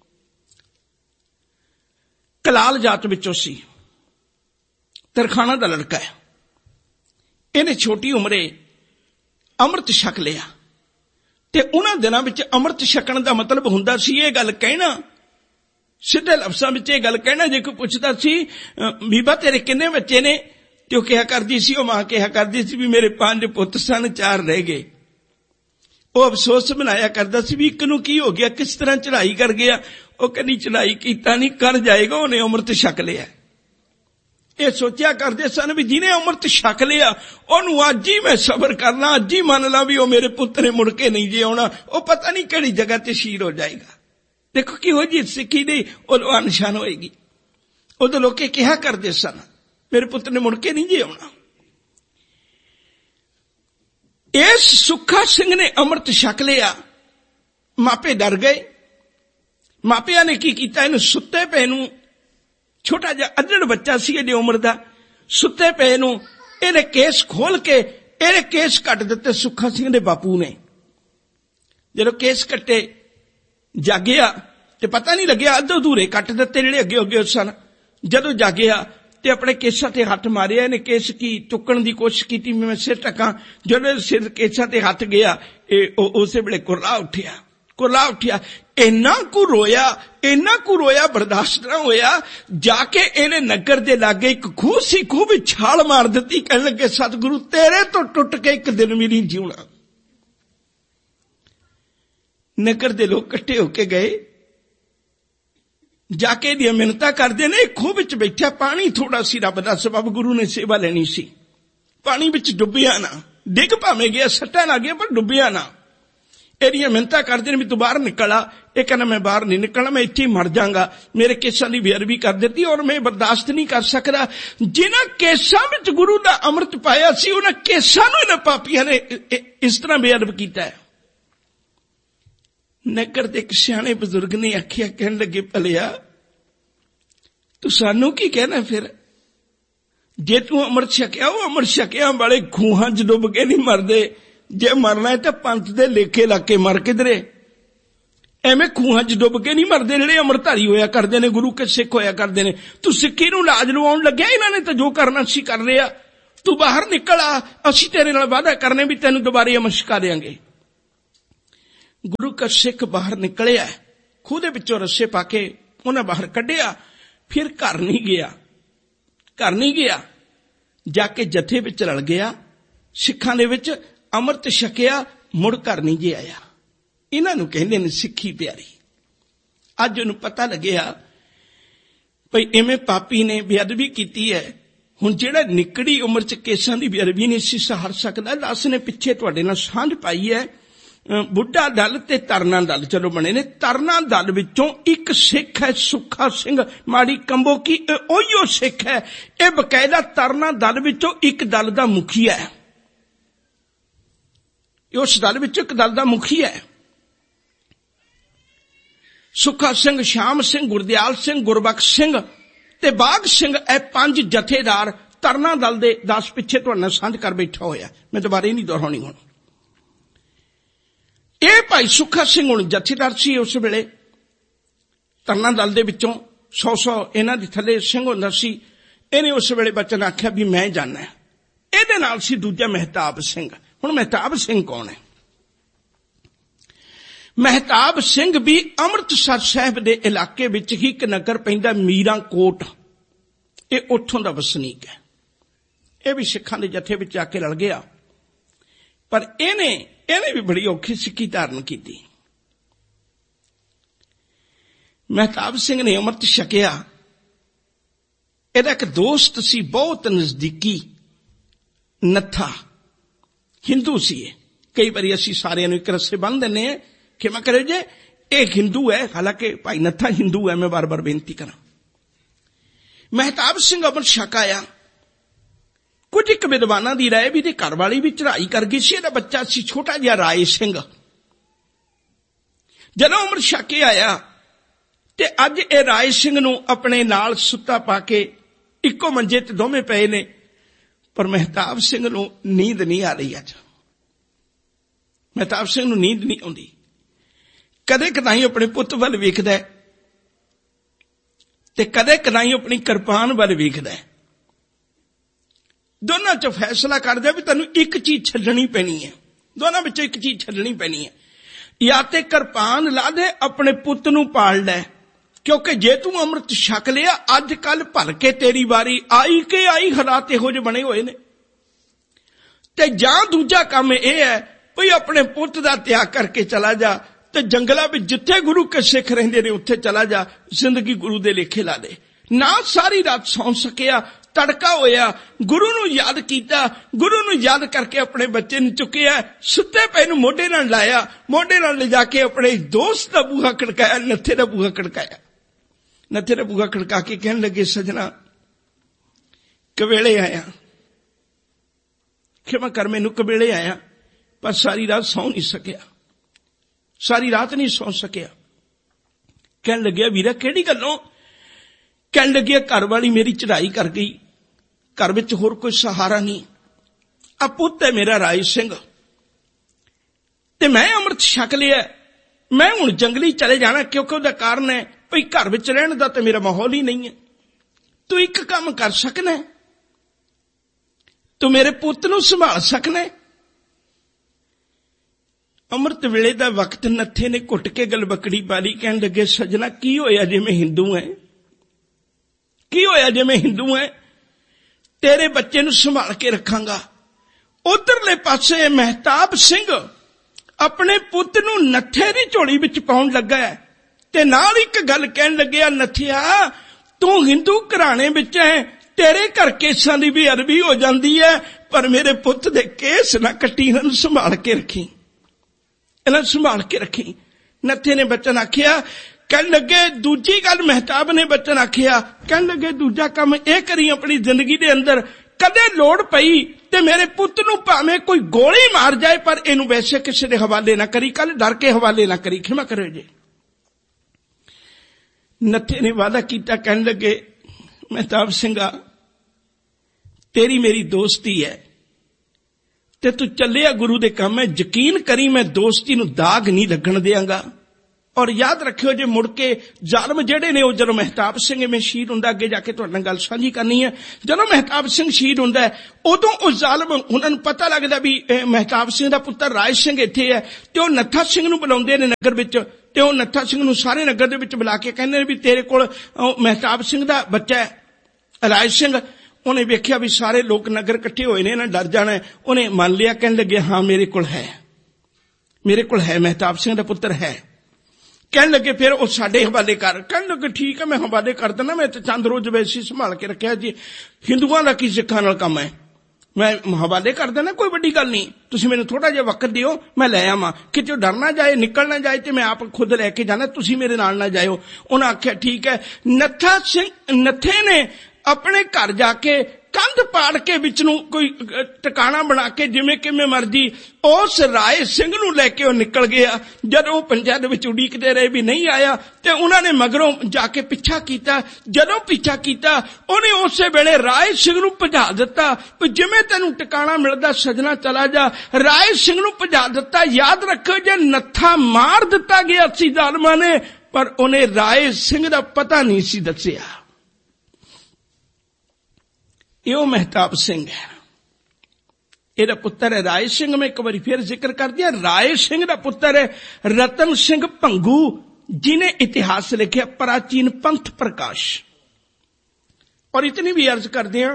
ਕਲਾਲ ਜਾਤ ਵਿੱਚੋਂ ਸੀ, ਤਰਖਾਣਾ ਦਾ ਲੜਕਾ ਹੈ। ਇਹਨੇ ਛੋਟੀ ਉਮਰੇ ਅੰਮ੍ਰਿਤ ਛਕ ਲਿਆ ਤੇ ਉਹਨਾਂ ਦਿਨਾਂ ਵਿੱਚ ਅੰਮ੍ਰਿਤ ਛਕਣ ਦਾ ਮਤਲਬ ਹੁੰਦਾ ਸੀ ਇਹ ਗੱਲ ਕਹਿਣਾ, ਸਿੱਧੇ ਲਫ਼ਜ਼ਾਂ ਵਿੱਚ ਇਹ ਗੱਲ ਕਹਿਣਾ। ਜੇ ਕੋਈ ਪੁੱਛਦਾ ਸੀ ਬੀਬਾ ਤੇਰੇ ਕਿੰਨੇ ਬੱਚੇ ਨੇ, ਤੇ ਉਹ ਕਿਹਾ ਕਰਦੀ ਸੀ, ਉਹ ਮਾਂ ਕਿਹਾ ਕਰਦੀ ਸੀ ਵੀ ਮੇਰੇ ਪੰਜ ਪੁੱਤ ਸਨ, ਚਾਰ ਰਹਿ ਗਏ। ਉਹ ਅਫਸੋਸ ਬਣਾਇਆ ਕਰਦਾ ਸੀ ਵੀ ਇੱਕ ਨੂੰ ਕੀ ਹੋ ਗਿਆ, ਕਿਸ ਤਰ੍ਹਾਂ ਚੜਾਈ ਕਰ ਗਿਆ। ਉਹ ਕਹਿੰਦੀ ਚੜਾਈ ਕੀਤਾ ਨਹੀਂ, ਕਰ ਜਾਏਗਾ, ਉਹਨੇ ਅੰਮ੍ਰਿਤ ਛਕ ਲਿਆ। ਇਹ ਸੋਚਿਆ ਕਰਦੇ ਸਨ ਵੀ ਜਿਹਨੇ ਅੰਮ੍ਰਿਤ ਛਕ ਲਿਆ ਉਹਨੂੰ ਅੱਜ ਹੀ ਮੈਂ ਸਬਰ ਕਰਨਾ, ਅੱਜ ਹੀ ਮੰਨ ਲਾ ਵੀ ਉਹ ਮੇਰੇ ਪੁੱਤ ਨੇ ਮੁੜ ਕੇ ਨਹੀਂ ਜੇ ਆਉਣਾ, ਉਹ ਪਤਾ ਨਹੀਂ ਕਿਹੜੀ ਜਗ੍ਹਾ ਤੇ ਸ਼ਹੀਦ ਹੋ ਜਾਏਗਾ। ਦੇਖੋ ਕਿਹੋ ਜਿਹੀ ਸਿੱਖੀ ਦੀ ਉਹ ਨਿਸ਼ਾਨ ਹੋਏਗੀ। ਉਦੋਂ ਲੋਕੇ ਕਿਹਾ ਕਰਦੇ ਸਨ ਮੇਰੇ ਪੁੱਤ ਨੇ ਮੁੜ ਕੇ ਨਹੀਂ ਜੇ ਆਉਣਾ। ਇਸ ਸੁੱਖਾ ਸਿੰਘ ਨੇ ਅੰਮ੍ਰਿਤ ਛਕ ਲਿਆ, ਮਾਪੇ ਡਰ ਗਏ। ਮਾਪਿਆਂ ਨੇ ਕੀ ਕੀਤਾ, ਇਹਨੂੰ ਸੁੱਤੇ ਪਏ ਨੂੰ, ਛੋਟਾ ਜਿਹਾ ਅੱਧੜ ਬੱਚਾ ਸੀ ਇਹਦੀ ਉਮਰ ਦਾ, ਸੁੱਤੇ ਪਏ ਨੂੰ ਇਹਨੇ ਕੇਸ ਖੋਲ ਕੇ ਇਹਨੇ ਕੇਸ ਕੱਟ ਦਿੱਤੇ ਸੁੱਖਾ ਸਿੰਘ ਦੇ ਬਾਪੂ ਨੇ। ਜਦੋਂ ਕੇਸ ਕੱਟੇ ਜਾਗਿਆ ਤੇ ਪਤਾ ਨਹੀਂ ਲੱਗਿਆ, ਅੱਧੇ ਅਧੂਰੇ ਕੱਟ ਦਿੱਤੇ ਜਿਹੜੇ ਅੱਗੇ ਅੱਗੇ ਸਨ। ਜਦੋਂ ਜਾਗਿਆ ਤੇ ਆਪਣੇ ਕੇਸਾਂ ਤੇ ਹੱਥ ਮਾਰਿਆ, ਇਹਨੇ ਕੇਸ ਕੀ ਚੁੱਕਣ ਦੀ ਕੋਸ਼ਿਸ਼ ਕੀਤੀ, ਮੈਂ ਸਿਰ ਟਕਾਂ। ਜਦੋਂ ਸਿਰ ਕੇਸਾਂ ਤੇ ਹੱਥ ਗਿਆ ਇਹ ਉਸੇ ਵੇਲੇ ਕੁਰਲਾ ਉੱਠਿਆ, ਕੁਰਲਾ ਉੱਠਿਆ। ਇੰਨਾ ਕੁ ਰੋਇਆ, ਇੰਨਾ ਕੁ ਰੋਇਆ, ਬਰਦਾਸ਼ਤ ਨਾ ਹੋਇਆ। ਜਾ ਕੇ ਇਹਨੇ ਨਗਰ ਦੇ ਲਾਗੇ ਇੱਕ ਖੂਹ ਸੀ, ਖੂਹ ਵਿੱਚ ਛਾਲ ਮਾਰ ਦਿੱਤੀ। ਕਹਿਣ ਲੱਗੇ ਸਤਿਗੁਰੂ ਤੇਰੇ ਤੋਂ ਟੁੱਟ ਕੇ ਇੱਕ ਦਿਨ ਵੀ ਨਹੀਂ ਜਿਉਣਾ। ਨਗਰ ਦੇ ਲੋਕ ਇਕੱਠੇ ਹੋ ਕੇ ਗਏ, ਜਾ ਕੇ ਇਹਦੀਆਂ ਮਿੰਨਤਾਂ ਕਰਦੇ ਨੇ। ਖੂਹ ਵਿੱਚ ਬੈਠਾ, ਪਾਣੀ ਥੋੜਾ ਸੀ, ਰੱਬ ਦਾ ਸਬਬ, ਗੁਰੂ ਨੇ ਸੇਵਾ ਲੈਣੀ ਸੀ। ਪਾਣੀ ਵਿੱਚ ਡੁੱਬਿਆ ਨਾ, ਡਿੱਗ ਭਾਵੇਂ ਗਿਆ, ਸੱਟਾਂ ਲੱਗ ਗਿਆ ਪਰ ਡੁੱਬਿਆ ਨਾ। ਇਹਦੀਆਂ ਮਿੰਨਤਾਂ ਕਰਦੇ ਨੇ ਵੀ ਤੂੰ ਬਾਹਰ ਨਿਕਲ ਆ। ਇਹ ਕਹਿੰਦਾ ਮੈਂ ਬਾਹਰ ਨਹੀਂ ਨਿਕਲਣਾ, ਮੈਂ ਇੱਥੇ ਹੀ ਮਰ ਜਾਵਾਂਗਾ। ਮੇਰੇ ਕੇਸਾਂ ਦੀ ਬੇਅਦਬੀ ਕਰ ਦਿੱਤੀ ਔਰ ਮੈਂ ਬਰਦਾਸ਼ਤ ਨਹੀਂ ਕਰ ਸਕਦਾ। ਜਿਨ੍ਹਾਂ ਕੇਸਾਂ ਵਿੱਚ ਗੁਰੂ ਦਾ ਅੰਮ੍ਰਿਤ ਪਾਇਆ ਸੀ ਉਹਨਾਂ ਕੇਸਾਂ ਨੂੰ ਇਹਨਾਂ ਪਾਪੀਆਂ ਨੇ ਇਸ ਤਰ੍ਹਾਂ ਬੇਅਦਬ ਕੀਤਾ ਹੈ। ਨਗਰ ਦੇ ਇੱਕ ਸਿਆਣੇ ਬਜ਼ੁਰਗ ਨੇ ਆਖਿਆ, ਕਹਿਣ ਲੱਗੇ ਭਲਿਆ ਤੂੰ ਸਾਨੂੰ ਕੀ ਕਹਿਣਾ ਫਿਰ, ਜੇ ਤੂੰ ਅੰਮ੍ਰਿਤ ਛਕਿਆ ਉਹ ਅੰਮ੍ਰਿਤ ਛਕਿਆ ਵਾਲੇ ਖੂਹਾਂ 'ਚ ਡੁੱਬ ਕੇ ਨਹੀਂ ਮਰਦੇ। ਜੇ ਮਰਨਾ ਹੈ ਤਾਂ ਪੰਥ ਦੇ ਲੇਖੇ ਲਾ ਕੇ ਮਰ ਕਿਧਰੇ, ਐਵੇਂ ਖੂਹਾਂ 'ਚ ਡੁੱਬ ਕੇ ਨਹੀਂ ਮਰਦੇ ਜਿਹੜੇ ਅੰਮ੍ਰਿਤਧਾਰੀ ਹੋਇਆ ਕਰਦੇ ਨੇ, ਗੁਰੂ ਕੇ ਸਿੱਖ ਹੋਇਆ ਕਰਦੇ ਨੇ। ਤੂੰ ਸਿੱਖੀ ਨੂੰ ਲਾਜ ਲਵਾਉਣ ਲੱਗਿਆ, ਇਹਨਾਂ ਨੇ ਤਾਂ ਜੋ ਕਰਨਾ ਸੀ ਕਰ ਲਿਆ। ਤੂੰ ਬਾਹਰ ਨਿਕਲ ਆ, ਅਸੀਂ ਤੇਰੇ ਨਾਲ ਵਾਅਦਾ ਕਰਨੇ ਵੀ ਤੈਨੂੰ ਦੁਬਾਰੇ ਅਮਰ ਛਕਾ ਦੇਵਾਂਗੇ। ਗੁਰੂ ਕਾ ਸਿੱਖ ਬਾਹਰ ਨਿਕਲਿਆ, ਖੂਹ ਦੇ ਵਿੱਚੋਂ ਰੱਸੇ ਪਾ ਕੇ ਉਹਨਾਂ ਬਾਹਰ ਕੱਢਿਆ, ਫਿਰ ਘਰ ਨਹੀਂ ਗਿਆ। ਘਰ ਨਹੀਂ ਗਿਆ, ਜਾ ਕੇ ਜਥੇ ਵਿੱਚ ਰਲ ਗਿਆ, ਸਿੱਖਾਂ ਦੇ ਵਿੱਚ ਅੰਮ੍ਰਿਤ ਛਕਿਆ, ਮੁੜ ਘਰ ਨਹੀਂ ਜੇ ਆਇਆ। ਇਹਨਾਂ ਨੂੰ ਕਹਿੰਦੇ ਨੇ ਸਿੱਖੀ ਪਿਆਰੀ। ਅੱਜ ਉਹਨੂੰ ਪਤਾ ਲੱਗਿਆ ਭਈ ਇਵੇਂ ਪਾਪੀ ਨੇ ਬੇਅਦਬੀ ਕੀਤੀ ਹੈ। ਹੁਣ ਜਿਹੜਾ ਨਿਕੜੀ ਉਮਰ ਚ ਕੇਸਾਂ ਦੀ ਬੇਅਦਬੀ ਨਹੀਂ ਸੀ ਸਹਾਰ ਸਕਦਾ, ਦਾਸ ਨੇ ਪਿੱਛੇ ਤੁਹਾਡੇ ਨਾਲ ਸਾਂਝ ਪਾਈ ਹੈ। ਬੁੱਢਾ ਦਲ ਤੇ ਤਰਨਾ ਦਲ ਚਲੋ ਬਣੇ ਨੇ। ਤਰਨਾ ਦਲ ਵਿੱਚੋਂ ਇੱਕ ਸਿੱਖ ਹੈ ਸੁੱਖਾ ਸਿੰਘ ਮਾੜੀ ਕੰਬੋ ਕੀ, ਉਹੀਓ ਸਿੱਖ ਹੈ। ਇਹ ਬਕਾਇਦਾ ਤਰਨਾ ਦਲ ਵਿੱਚੋਂ ਇੱਕ ਦਲ ਦਾ ਮੁਖੀ ਹੈ, ਉਸ ਦਲ ਵਿੱਚੋਂ ਇੱਕ ਦਲ ਦਾ ਮੁਖੀ ਹੈ। ਸੁੱਖਾ ਸਿੰਘ, ਸ਼ਾਮ ਸਿੰਘ, ਗੁਰਦਿਆਲ ਸਿੰਘ, ਗੁਰਬਖਸ਼ ਸਿੰਘ ਤੇ ਬਾਗ ਸਿੰਘ, ਇਹ ਪੰਜ ਜਥੇਦਾਰ ਤਰਨਾ ਦਲ ਦੇ ਦਸ ਪਿੱਛੇ ਤੁਹਾਡੇ ਨਾਲ ਸਾਂਝ ਕਰ ਬੈਠਾ ਹੋਇਆ। ਮੈਂ ਦੁਬਾਰੇ ਨਹੀਂ ਦੁਹਰਾਉਣੀ ਹੁਣ। ਇਹ ਭਾਈ ਸੁੱਖਾ ਸਿੰਘ ਹੁਣ ਜਥੇਦਾਰ ਸੀ ਉਸ ਵੇਲੇ ਤਰਨਾ ਦਲ ਦੇ ਵਿੱਚੋਂ। ਸੌ ਸੌ ਇਹਨਾਂ ਦੇ ਥੱਲੇ ਸਿੰਘ ਹੁੰਦਾ ਸੀ। ਇਹਨੇ ਉਸ ਵੇਲੇ ਬਚਨ ਆਖਿਆ ਵੀ ਮੈਂ ਜਾਣਾ। ਇਹਦੇ ਨਾਲ ਸੀ ਦੂਜਾ ਮਹਿਤਾਬ ਸਿੰਘ। ਹੁਣ ਮਹਿਤਾਬ ਸਿੰਘ ਕੌਣ ਹੈ? ਮਹਿਤਾਬ ਸਿੰਘ ਵੀ ਅੰਮ੍ਰਿਤਸਰ ਸਾਹਿਬ ਦੇ ਇਲਾਕੇ ਵਿੱਚ ਹੀ ਇੱਕ ਨਗਰ ਪੈਂਦਾ ਮੀਰਾਂ ਕੋਟ, ਇਹ ਉੱਥੋਂ ਦਾ ਵਸਨੀਕ ਹੈ। ਇਹ ਵੀ ਸਿੱਖਾਂ ਦੇ ਜਥੇ ਵਿੱਚ ਆ ਕੇ ਰਲ ਗਿਆ, ਪਰ ਇਹਨੇ ਇਹਨੇ ਵੀ ਬੜੀ ਔਖੀ ਸਿੱਖੀ ਧਾਰਨ ਕੀਤੀ। ਮਹਿਤਾਬ ਸਿੰਘ ਨੇ ਅੰਮ੍ਰਿਤ ਛਕਿਆ। ਇਹਦਾ ਇੱਕ ਦੋਸਤ ਸੀ ਬਹੁਤ ਨਜ਼ਦੀਕੀ, ਨੱਥਾ, ਹਿੰਦੂ ਸੀ ਇਹ। ਕਈ ਵਾਰੀ ਅਸੀਂ ਸਾਰਿਆਂ ਨੂੰ ਇੱਕ ਰੱਸੇ ਬੰਨ੍ਹ ਦਿੰਦੇ ਹਾਂ, ਖਿਮਾ ਕਰਿਓ ਜੇ, ਇਹ ਹਿੰਦੂ ਹੈ, ਹਾਲਾਂਕਿ ਭਾਈ ਨੱਥਾ ਹਿੰਦੂ ਹੈ। ਮੈਂ ਬਾਰ ਬਾਰ ਬੇਨਤੀ ਕਰਾਂ। ਮਹਿਤਾਬ ਸਿੰਘ ਅੰਮ੍ਰਿਤ ਛਕ ਆਇਆ। ਕੁਝ ਇੱਕ ਵਿਦਵਾਨਾਂ ਦੀ ਰਾਏ ਵੀ ਇਹਦੀ ਘਰਵਾਲੀ ਵੀ ਚੜ੍ਹਾਈ ਕਰ ਗਈ ਸੀ। ਇਹਦਾ ਬੱਚਾ ਸੀ ਛੋਟਾ ਜਿਹਾ ਰਾਏ ਸਿੰਘ। ਜਦੋਂ ਅੰਮ੍ਰਿਤ ਛਕ ਕੇ ਆਇਆ ਤੇ ਅੱਜ ਇਹ ਰਾਏ ਸਿੰਘ ਨੂੰ ਆਪਣੇ ਨਾਲ ਸੁੱਤਾ ਪਾ ਕੇ ਇੱਕੋ ਮੰਜੇ ਤੇ ਦੋਵੇਂ ਪਏ ਨੇ, ਪਰ ਮਹਿਤਾਬ ਸਿੰਘ ਨੂੰ ਨੀਂਦ ਨਹੀਂ ਆ ਰਹੀ। ਅੱਜ ਮਹਿਤਾਬ ਸਿੰਘ ਨੂੰ ਨੀਂਦ ਨਹੀਂ ਆਉਂਦੀ। ਕਦੇ ਕਦਾਈ ਆਪਣੇ ਪੁੱਤ ਵੱਲ ਵੇਖਦਾ ਤੇ ਕਦੇ ਕਦਾਈ ਆਪਣੀ ਕਿਰਪਾਨ ਵੱਲ ਵੇਖਦਾ। ਦੋਨਾਂ ਚ ਫੈਸਲਾ ਕਰਦਾ ਵੀ ਤੈਨੂੰ ਇੱਕ ਚੀਜ਼ ਛੱਡਣੀ ਪੈਣੀ ਹੈ। ਦੋਨਾਂ ਵਿੱਚੋਂ ਇੱਕ ਚੀਜ਼ ਛੱਡਣੀ ਪੈਣੀ ਹੈ। ਜਾਂ ਤੇ ਕਿਰਪਾਨ ਲਾ ਦੇ, ਆਪਣੇ ਪੁੱਤ ਨੂੰ ਪਾਲ ਲੈ, ਕਿਉਂਕਿ ਜੇ ਤੂੰ ਅੰਮ੍ਰਿਤ ਛਕ ਲਿਆ ਅੱਜ ਕੱਲ ਭਰ ਕੇ ਤੇਰੀ ਵਾਰੀ ਆਈ ਕਿ ਆਈ ਹਾਲਾਤ ਇਹੋ ਜਿਹੇ ਬਣੇ ਹੋਏ ਨੇ। ਤੇ ਜਾਂ ਦੂਜਾ ਕੰਮ ਇਹ ਹੈ ਵੀ ਆਪਣੇ ਪੁੱਤ ਦਾ ਤਿਆਗ ਕਰਕੇ ਚਲਾ ਜਾ ਤੇ ਜੰਗਲਾਂ ਵਿੱਚ ਜਿੱਥੇ ਗੁਰੂ ਕੇ ਸਿੱਖ ਰਹਿੰਦੇ ਨੇ ਉੱਥੇ ਚਲਾ ਜਾ, ਜ਼ਿੰਦਗੀ ਗੁਰੂ ਦੇ ਲੇਖੇ ਲਾ ਦੇ। ਨਾ ਸਾਰੀ ਰਾਤ ਸੌਂ ਸਕਿਆ, ਤੜਕਾ ਹੋਇਆ, ਗੁਰੂ ਨੂੰ ਯਾਦ ਕੀਤਾ, ਗੁਰੂ ਨੂੰ ਯਾਦ ਕਰਕੇ ਆਪਣੇ ਬੱਚੇ ਨੂੰ ਚੁੱਕਿਆ, ਸੁੱਤੇ ਪਏ ਨੂੰ ਮੋਢੇ ਨਾਲ ਲਾਇਆ, ਮੋਢੇ ਨਾਲ ਲਿਜਾ ਕੇ ਆਪਣੇ ਦੋਸਤ ਦਾ ਬੂਹਾ ਖੜਕਾਇਆ, ਨੱਥੇ ਦਾ ਬੂਹਾ ਖੜਕਾਇਆ। ਨੱਥੇ ਦਾ ਬੂਹਾ ਖੜਕਾ ਕੇ ਕਹਿਣ ਲੱਗੇ, ਸਜਣਾ ਕਵੇਲੇ ਆਇਆ, ਖਿਮਾ ਕਰ ਮੈਨੂੰ ਕਵੇਲੇ ਆਇਆ, ਪਰ ਸਾਰੀ ਰਾਤ ਸੌਂ ਨਹੀਂ ਸਕਿਆ, ਸਾਰੀ ਰਾਤ ਨਹੀਂ ਸੌਂ ਸਕਿਆ। ਕਹਿਣ ਲੱਗਿਆ, ਵੀਰਾ ਕਿਹੜੀ ਗੱਲੋਂ? ਕਹਿਣ ਲੱਗਿਆ, ਘਰ ਵਾਲੀ ਮੇਰੀ ਚੜ੍ਹਾਈ ਕਰ ਗਈ, ਘਰ ਵਿੱਚ ਹੋਰ ਕੋਈ ਸਹਾਰਾ ਨਹੀਂ, ਆ ਪੁੱਤ ਹੈ ਮੇਰਾ ਰਾਏ ਸਿੰਘ ਤੇ ਮੈਂ ਅੰਮ੍ਰਿਤ ਛਕ ਲਿਆ, ਮੈਂ ਹੁਣ ਜੰਗਲੀ ਚਲੇ ਜਾਣਾ, ਕਿਉਂਕਿ ਉਹਦਾ ਕਾਰਨ ਹੈ ਭਈ ਘਰ ਵਿੱਚ ਰਹਿਣ ਦਾ ਤੇ ਮੇਰਾ ਮਾਹੌਲ ਹੀ ਨਹੀਂ ਹੈ। ਤੂੰ ਇੱਕ ਕੰਮ ਕਰ ਸਕਣਾ, ਤੂੰ ਮੇਰੇ ਪੁੱਤ ਨੂੰ ਸੰਭਾਲ ਸਕਣਾ। ਅੰਮ੍ਰਿਤ ਵੇਲੇ ਦਾ ਵਕਤ, ਨੱਥੇ ਨੇ ਘੁੱਟ ਕੇ ਗਲਬਕੜੀ ਪਾ ਲਈ। ਕਹਿਣ ਲੱਗੇ, ਸਜਣਾ ਕੀ ਹੋਇਆ ਜੇ ਮੈਂ ਹਿੰਦੂ ਹੈ? ਕੀ ਹੋਇਆ ਜੇ ਮੈਂ ਹਿੰਦੂ ਹੈ? ਤੇਰੇ ਬੱਚੇ ਨੂੰ ਸੰਭਾਲ ਕੇ ਰੱਖਾਂਗਾ। ਉਧਰਲੇ ਪਾਸੇ ਮਹਿਤਾਬ ਸਿੰਘ ਆਪਣੇ ਪੁੱਤ ਨੂੰ ਨੱਥੇ ਦੀ ਝੋਲੀ ਵਿੱਚ ਪਾਉਣ ਲੱਗਾ ਹੈ ਤੇ ਨਾਲ ਇੱਕ ਗੱਲ ਕਹਿਣ ਲੱਗਿਆ, ਨੱਥਿਆ ਤੂੰ ਹਿੰਦੂ ਘਰਾਣੇ ਵਿੱਚ ਹੈ, ਤੇਰੇ ਘਰ ਕੇਸਾਂ ਦੀ ਵੀ ਅਰਬੀ ਹੋ ਜਾਂਦੀ ਹੈ, ਪਰ ਮੇਰੇ ਪੁੱਤ ਦੇ ਕੇਸ ਨਾ ਕੱਟੀ, ਇਹਨਾਂ ਨੂੰ ਸੰਭਾਲ ਕੇ ਰੱਖੀ, ਇਹਨਾਂ ਨੂੰ ਸੰਭਾਲ ਕੇ ਰੱਖੀ। ਨੱਥੇ ਨੇ ਬਚਨ ਆਖਿਆ। ਕਹਿਣ ਲੱਗੇ, ਦੂਜੀ ਗੱਲ ਮਹਿਤਾਬ ਨੇ ਬਚਨ ਆਖਿਆ, ਕਹਿਣ ਲੱਗੇ, ਦੂਜਾ ਕੰਮ ਇਹ ਕਰੀ ਆਪਣੀ ਜ਼ਿੰਦਗੀ ਦੇ ਅੰਦਰ, ਕਦੇ ਲੋੜ ਪਈ ਤੇ ਮੇਰੇ ਪੁੱਤ ਨੂੰ ਭਾਵੇਂ ਕੋਈ ਗੋਲੀ ਮਾਰ ਜਾਏ, ਪਰ ਇਹਨੂੰ ਵੈਸੇ ਕਿਸੇ ਦੇ ਹਵਾਲੇ ਨਾ ਕਰੀ, ਕੱਲ ਡਰ ਕੇ ਹਵਾਲੇ ਨਾ ਕਰੀ, ਖਿਮਾ ਕਰਿਓ ਜੀ। ਨੱਥੇ ਨੇ ਵਾਅਦਾ ਕੀਤਾ। ਕਹਿਣ ਲੱਗੇ, ਮਹਿਤਾਬ ਸਿੰਘਾ ਤੇਰੀ ਮੇਰੀ ਦੋਸਤੀ ਹੈ ਤੇ ਤੂੰ ਚੱਲਿਆ ਗੁਰੂ ਦੇ ਕੰਮ ਹੈ, ਯਕੀਨ ਕਰੀ ਮੈਂ ਦੋਸਤੀ ਨੂੰ ਦਾਗ ਨਹੀਂ ਲੱਗਣ ਦਿਆਂਗਾ, और याद रखियो जे मुड़ के जालम जेडे ने जदों महताब सिंह में शहीद हुंदा, अगे जाके तुहाडे नाल गल साझी करनी है, जदों महताब सिंह शहीद हुंदा उदों उस जालम उन्हां नूं पता लगदा भी महताब सिंह दा पुत्तर राज सिंह इत्थे है, ते ओह नत्था सिंह नूं बुलाउंदे ने नगर विच, ते ओह नत्था सिंह नूं सारे नगर दे विच बुला के कहंदे ने भी तेरे कोल महताब सिंह दा बच्चा है राज सिंह। उन्हें वेख्या भी सारे लोग नगर इकट्ठे होए ने, इन्हां डर जाना है, उन्हें मान लिया, कहने लगे हाँ मेरे कोल है, मेरे कोल है, महताब सिंह दा पुत्तर है। कहने लगे फिर वो साडे हवाले कर, कहने लगे ठीक है मैं हवाले कर देना, मैं तो चंद रोज वैसे संभाल के रखा जी, हिंदुआं दा की सिखां नाल काम है, मैं हवाले कर देना, कोई बड़ी गल नहीं, तुसीं मैनूं थोड़ा जिहा वक्त दिओ, मैं लै आवां, किते डर ना जाए निकल ना जाए, ते मैं आप खुद लैके जाना, तुसीं मेरे नाल ना जाओ। उन्हां आख्या ठीक है। नत्था सिंह नत्थे ने अपने घर जाके कंध पाड़ के विच नूं कोई टिकाणा बना के जिवें किवें मर्जी उस राय सिंह नूं लैके ओह निकल गया। जदों ओह पंजाब दे विच उड़ीकदे रहे भी नहीं आया, ते उन्हां ने मगरों जाके पिछा कीता। जदों पिछा कीता उहने उसे वेले राय सिंह नूं भजा दिता, जिवें तैनूं टिकाणा मिलदा सजना चला जा। राय सिंह नूं भजा दिता। याद रखो जे नत्था मार दिता गया सी जालमां ने, पर उहने राय सिंह दा पता नहीं सी दस्सिया। यो महताब सिंह है, एदा पुत्र है राय सिंह। मैं एक बार फिर जिक्र कर दिया, राय सिंह दा पुत्र है रतन सिंह भंगू, जिन्हें इतिहास लिखा प्राचीन पंथ प्रकाश। और इतनी भी अर्ज कर दिया,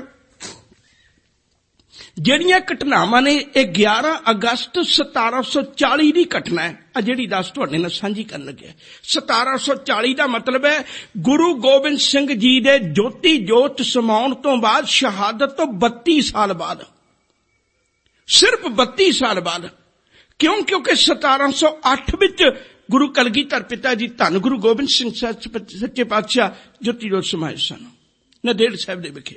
ਜਿਹੜੀਆਂ ਘਟਨਾਵਾਂ ਨੇ ਇਹ ग्यारह अगस्त सतारह सौ चाली ਦੀ घटना है, आ ਜਿਹੜੀ दस ਤੁਹਾਡੇ ਨਾਲ ਸਾਂਝੀ ਕਰਨ ਲੱਗਿਆ। सतारह सौ चाली ਦਾ मतलब है गुरु गोबिंद सिंह जी ਦੇ ज्योति जोत समाउण ਤੋਂ ਬਾਅਦ, शहादत ਤੋਂ बत्ती साल बाद, सिर्फ बत्ती साल बाद। क्यों? क्योंकि सतारह सौ अठ विच गुरु कलगीधर पिता जी धन गुरु गोबिंद सिंह सच्चे पातशाह ज्योति जोत समाए सन नंदेड़ साहिब दे विखे।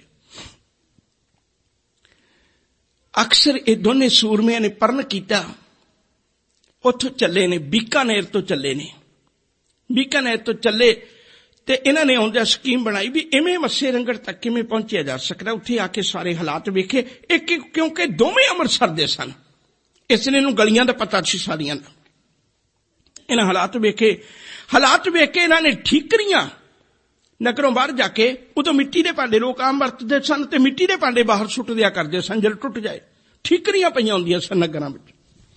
अक्सर ये दोनों सूरमिया ने परण किया, उथों चले ने बीकानेर तो चले ने, बीकानेर तो चले ते इन्हां ने आउंदे स्कीम बनाई भी इवें मस्से रंगड़ तक किवें पहुंचिया जा सकदा। उत्थे आके सारे हालात वेखे, एक क्योंकि दोवें अमृतसर दे सन, इसलिए इन्हूं गलियां दा पता सी सारियां दा। इन्हां हालात वेखे, हालात वेख के इन्हां ने ठीकरियां नगरों बाहर जाके, उदों मिट्टी दे भांडे लोग आम वरतदे सन ते मिट्टी दे भांडे बाहर सुट दिया करदे सन, जद टुट जाए ठीकरियां पईयां हुंदियां सन नगरां विच।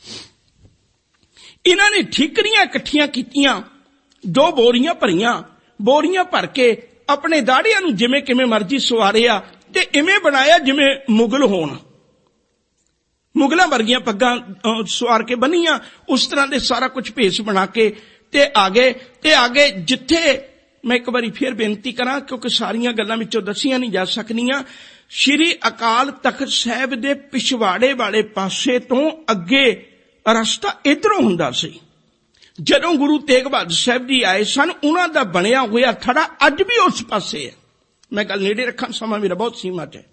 इन्हां ने ठीकरियां इकट्ठियां कीतियां, दो बोरियां भरियां, बोरियां भर के अपने दाड़ियां नूं जिवें किवें मर्जी सवारिया ते इवें बनाया जिवें मुगल होण, मुगलां वर्गियां पग्गां सवार के बन्नियां, उस तरह दे सारा कुछ भेस बना के ते आगे ते आगे जिथे मैं एक बारी फिर बेनती करा, क्योंकि सारियां गल्लां विचों दसियां नहीं जा सकदियां। श्री अकाल तख्त साहिब दे पिछवाड़े वाले पासे तो अगे रस्ता इधरों हुंदा सी। जदों गुरु तेग बहादुर साहिब जी आए सन, उन्हां दा बनिया होया थड़ा अज भी उस पासे है। मैं गल नेड़े रखा, समा मेरा बहुत सीमित है।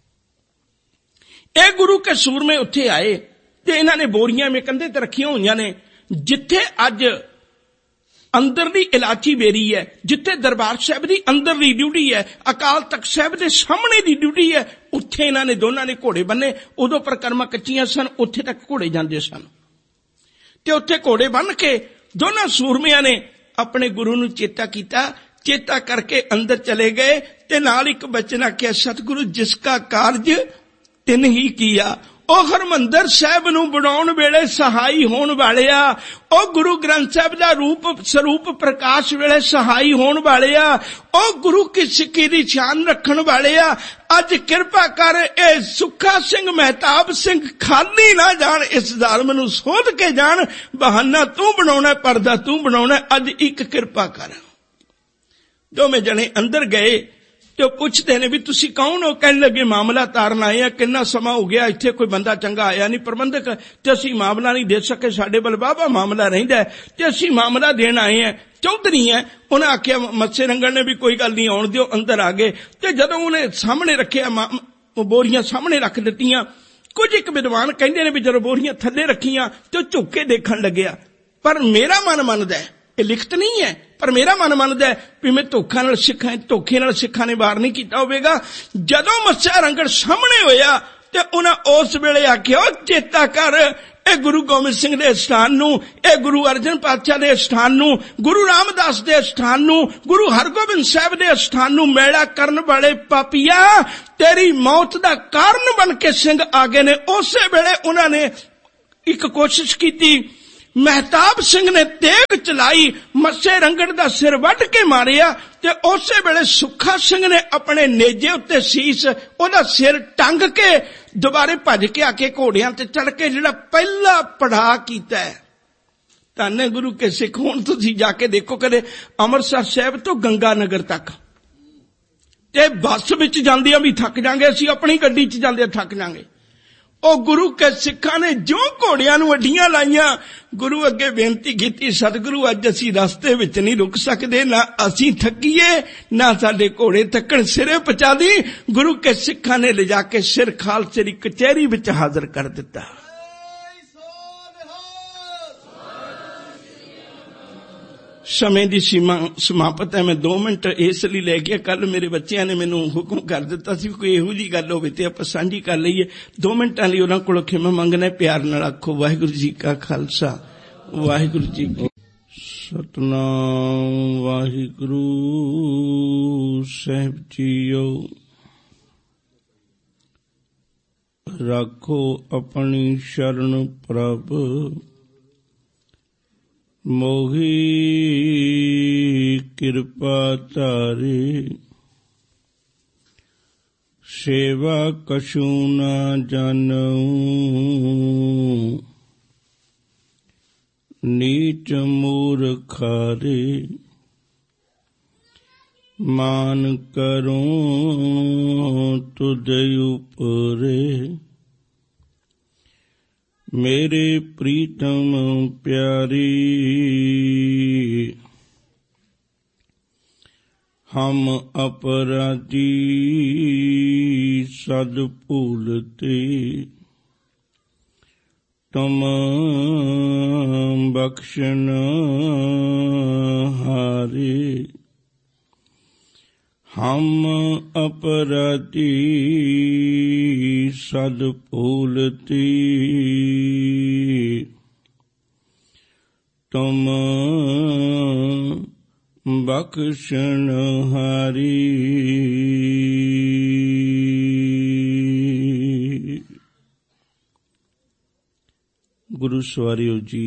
ए गुरु के सूरमे उत्थे आए ते इन्हां ने बोरियां में कंधे ते रखियां होईयां ने, जिथे अज अंदरली इलाची बेरी है, जिथे दरबार साहिब दी अंदरली ड्यूटी है, अकाल तख्त साहिब दे सामने दी ड्यूटी है, उत्थे इन्हां ने दोनां ने घोड़े बन्ने। उदों परिक्रमा कच्चियां सन, उत्थे तक घोड़े जांदे सन ते उत्थे घोड़े बन के दोनां सूरमियां ने अपने गुरु नूं चेता कीता। चेता करके अंदर चले गए ते नाल इक बचन आख्या, सतगुरु जिसका कारज तिन ही किया। ओ हरमंदर साहिब नूं बनाउण वेले सहाई होण वालिया, ओ गुरु ग्रंथ साहिब दा रूप स्वरूप प्रकाश वेले सहाई होण वालिया, ओ गुरु की सिक्की दी शान रखण वालिया, अज किरपा कर ए सुखा सिंह महताब सिंह खाली ना जान, इस जालम नूं सोध के जान। बहाना तू बनाउणा, पर्दा तू बनाउणा, अज एक किरपा कर। दोवें जने अंदर गए ते पुछदे ने भी तुसी कौन हो? कहने लगे मामला तारन आए हैं, किन्ना समा हो गया इत्थे कोई बंदा चंगा आया नहीं, प्रबंधक ते असीं मामला नहीं दे सके, साडे बल बाबा मामला रहिंदा है ते असीं मामला देण आए हैं। चौधरी है, उन्हें आख्या मत्से रंगण ने भी कोई गल नहीं आउण दिओ। अंदर आ गए ते जदों उन्हें सामने रखिया, बोरियां सामने रख दित्तियां। कुछ एक विद्वान कहंदे ने भी जदों बोरियां थल्ले रखियां ते झुक के देखण लग्या, पर मेरा मन मनदा है, ये लिखत नहीं है, पर मेरा मन मनदा है भी मैं धोखा नाल सिखां धोखे नाल सिखां ने वार नहीं कीता होवेगा। जदों मत्स्या रंगड़ सामने होया ते उन्हां उस वेले आख्या, चेता कर ਇਹ ਗੁਰੂ ਗੋਬਿੰਦ ਸਿੰਘ ਦੇ ਸਥਾਨ ਨੂੰ, ਇਹ ਗੁਰੂ ਅਰਜਨ ਪਾਤਸ਼ਾਹ ਦੇ ਸਥਾਨ ਨੂੰ, ਗੁਰੂ ਰਾਮਦਾਸ ਦੇ ਸਥਾਨ ਨੂੰ, ਗੁਰੂ ਹਰਗੋਬਿੰਦ ਸਾਹਿਬ ਦੇ ਸਥਾਨ ਨੂੰ ਮੈਲਾ ਕਰਨ ਵਾਲੇ ਪਾਪੀਆ, ਤੇਰੀ ਮੌਤ ਦਾ ਕਾਰਨ ਬਣ ਕੇ ਸਿੰਘ ਆ ਗਏ ਨੇ। ਉਸੇ ਵੇਲੇ ਉਹਨਾਂ ਨੇ ਇੱਕ ਕੋਸ਼ਿਸ਼ ਕੀਤੀ, ਮਹਿਤਾਬ ਸਿੰਘ ਨੇ ਤੇਗ ਚਲਾਈ, ਮੱਸੇ ਰੰਗੜ ਦਾ ਸਿਰ ਵੱਢ ਕੇ ਮਾਰਿਆ, ਤੇ ਉਸੇ ਵੇਲੇ ਸੁੱਖਾ ਸਿੰਘ ਨੇ ਆਪਣੇ ਨੇਜੇ ਉੱਤੇ ਸੀਸ, ਉਹਦਾ ਸਿਰ ਟੰਗ ਕੇ ਦੁਬਾਰੇ ਭੱਜ ਕੇ ਆ ਕੇ ਘੋੜਿਆਂ ਤੇ ਚੜ ਕੇ ਜਿਹੜਾ ਪਹਿਲਾ ਪੜਾਅ ਕੀਤਾ ਹੈ। ਧੰਨ ਗੁਰੂ ਕੇ ਸਿੱਖ। ਹੁਣ ਤੁਸੀਂ ਜਾ ਕੇ ਦੇਖੋ ਕਦੇ ਅੰਮ੍ਰਿਤਸਰ ਸਾਹਿਬ ਤੋਂ ਗੰਗਾ ਨਗਰ ਤੱਕ, ਤੇ ਬੱਸ ਵਿੱਚ ਜਾਂਦਿਆਂ ਵੀ ਥੱਕ ਜਾਾਂਗੇ, ਅਸੀਂ ਆਪਣੀ ਗੱਡੀ 'ਚ ਜਾਂਦੇ ਥੱਕ ਜਾਾਂਗੇ। ਉਹ ਗੁਰੂ ਕੇ ਸਿੱਖਾਂ ਨੇ ਜੋ ਘੋੜਿਆਂ ਨੂੰ ਅੱਡੀਆਂ ਲਾਈਆਂ, ਗੁਰੂ ਅੱਗੇ ਬੇਨਤੀ ਕੀਤੀ, ਸਤਿਗੁਰੂ ਅੱਜ ਅਸੀਂ ਰਸਤੇ ਵਿੱਚ ਨਹੀਂ ਰੁਕ ਸਕਦੇ, ਨਾ ਅਸੀਂ ਥੱਕੀਏ ਨਾ ਸਾਡੇ ਘੋੜੇ ਥੱਕਣ, ਸਿਰੇ ਪਹੁੰਚਾ ਦੀ। ਗੁਰੂ ਕੇ ਸਿੱਖਾਂ ਨੇ ਲਿਜਾ ਕੇ ਸਿਰ ਖਾਲਸੇ ਦੀ ਕਚਹਿਰੀ ਵਿੱਚ ਹਾਜ਼ਰ ਕਰ ਦਿੱਤਾ। ਸਮੇਂ ਦੀ ਸੀਮਾ ਸਮਾਪਤ ਹੈ, ਮੈਂ ਦੋ ਮਿੰਟ ਇਸ ਲਈ ਲੈ ਗਿਆ। ਕੱਲ ਮੇਰੇ ਬੱਚਿਆਂ ਨੇ ਮੈਨੂੰ ਹੁਕਮ ਕਰ ਦਿੱਤਾ ਸੀ ਕੋਈ ਇਹੋ ਜਿਹੀ ਗੱਲ ਹੋਵੇ ਤੇ ਆਪਾਂ ਸਾਂਝੀ ਕਰ ਲਈਏ। ਦੋ ਮਿੰਟਾਂ ਲਈ ਉਹਨਾਂ ਕੋਲੋਂ ਖਿਮਾ ਮੰਗਣਾ, ਪਿਆਰ ਨਾਲ ਆਖੋ ਵਾਹਿਗੁਰੂ ਜੀ ਕਾ ਖਾਲਸਾ ਵਾਹਿਗੁਰੂ ਜੀ ਕੀ ਸਤਿਨਾਮ। ਵਾਹਿਗੁਰੂ ਸਾਹਿਬ ਜੀਓ, ਰੱਖੋ ਆਪਣੀ ਸ਼ਰਨ ਪ੍ਰਭ, ਮੋਹੀ ਕਿਰਪਾ ਧਾਰੇ, ਸੇਵਾ ਕਛੂ ਨਾ ਜਾਣਉ, ਨੀਚ ਮੂਰਖਾਰੇ, ਮਾਨ ਕਰੋ ਤੁਧ ਉਪਰੇ, ਮੇਰੇ ਪ੍ਰੀਤਮ ਪਿਆਰੀ, ਹਮ ਅਪਰਾਧੀ ਸਦ ਭੂਲਤੇ, ਤੁਮ ਬਖਸ਼ਨ ਹਾਰੇ, ਹਮ ਅਪਰਾਧੀ ਸਦ ਭੂਲਤੀ, ਤੁਮ ਬਖਸ਼ਨ ਹਾਰੀ। ਗੁਰੂ ਸਵਾਰਿਓ ਜੀ,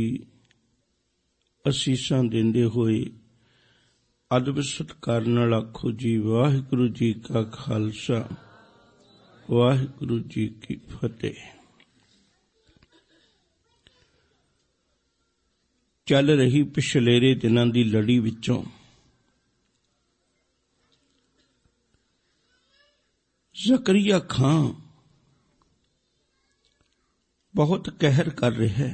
ਅਸੀਸਾਂ ਦਿੰਦੇ ਹੋਏ ਅਦਬ ਸਤਿਕਾਰ ਨਾਲ ਆਖੋ ਜੀ ਵਾਹਿਗੁਰੂ ਜੀ ਕਾ ਖਾਲਸਾ ਵਾਹਿਗੁਰੂ ਜੀ ਕੀ ਫਤਿਹ। ਚੱਲ ਰਹੀ ਪਿਛਲੇਰੇ ਦਿਨਾਂ ਦੀ ਲੜੀ ਵਿੱਚੋਂ ਜ਼ਕਰੀਆ ਖਾਂ ਬਹੁਤ ਕਹਿਰ ਕਰ ਰਿਹਾ ਹੈ।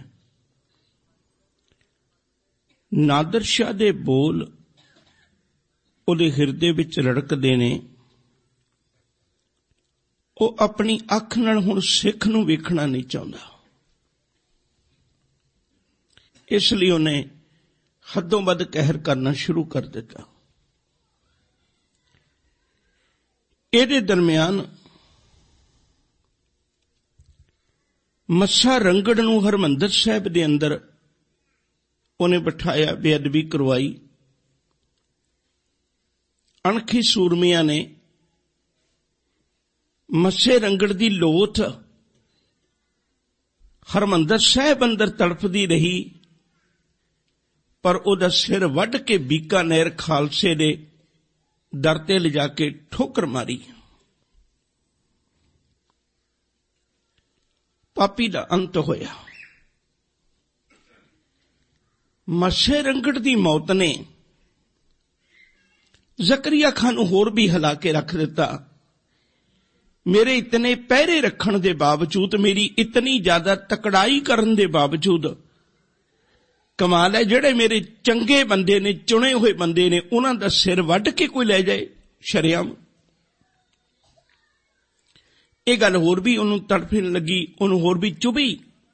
ਨਾਦਰ ਸ਼ਾਹ ਦੇ ਬੋਲ ਉਹਦੇ ਹਿਰਦੇ ਵਿੱਚ ਰੜਕਦੇ ਨੇ। ਉਹ ਆਪਣੀ ਅੱਖ ਨਾਲ ਹੁਣ ਸਿੱਖ ਨੂੰ ਵੇਖਣਾ ਨਹੀਂ ਚਾਹੁੰਦਾ, ਇਸ ਲਈ ਉਹਨੇ ਹੱਦੋਂ ਵੱਧ ਕਹਿਰ ਕਰਨਾ ਸ਼ੁਰੂ ਕਰ ਦਿੱਤਾ। ਇਹਦੇ ਦਰਮਿਆਨ ਮੱਸਾ ਰੰਗੜ ਨੂੰ ਹਰਿਮੰਦਰ ਸਾਹਿਬ ਦੇ ਅੰਦਰ ਉਹਨੇ ਬਿਠਾਇਆ, ਬੇਅਦਬੀ ਕਰਵਾਈ। ਅਣਖੀ ਸੂਰਮਿਆਂ ਨੇ ਮੱਸੇ ਰੰਗੜ ਦੀ ਲੋਥ ਹਰਿਮੰਦਰ ਸਾਹਿਬ ਅੰਦਰ ਤੜਫਦੀ ਰਹੀ, ਪਰ ਉਹਦਾ ਸਿਰ ਵੱਢ ਕੇ ਬੀਕਾਨੇਰ ਖਾਲਸੇ ਦੇ ਦਰ ਤੇ ਲਿਜਾ ਕੇ ਠੋਕਰ ਮਾਰੀ। ਪਾਪੀ ਦਾ ਅੰਤ ਹੋਇਆ। ਮੱਸੇ ਰੰਗੜ ਦੀ ਮੌਤ ਨੇ ਜ਼ਕਰੀਆ ਖਾਨ ਨੂੰ ਹੋਰ ਵੀ ਹਿਲਾ ਕੇ ਰੱਖ ਦਿੱਤਾ। ਮੇਰੇ ਇਤਨੇ ਪਹਿਰੇ ਰੱਖਣ ਦੇ ਬਾਵਜੂਦ, ਮੇਰੀ ਇਤਨੀ ਜ਼ਿਆਦਾ ਤਕੜਾਈ ਕਰਨ ਦੇ ਬਾਵਜੂਦ, ਕਮਾਲ ਹੈ ਜਿਹੜੇ ਮੇਰੇ ਚੰਗੇ ਬੰਦੇ ਨੇ, ਚੁਣੇ ਹੋਏ ਬੰਦੇ ਨੇ, ਉਹਨਾਂ ਦਾ ਸਿਰ ਵੱਢ ਕੇ ਕੋਈ ਲੈ ਜਾਏ ਸ਼ਰੇਆਮ। ਇਹ ਗੱਲ ਹੋਰ ਵੀ ਉਹਨੂੰ ਤੜਫਣ ਲੱਗੀ, ਉਹਨੂੰ ਹੋਰ ਵੀ ਚੁਭੀ।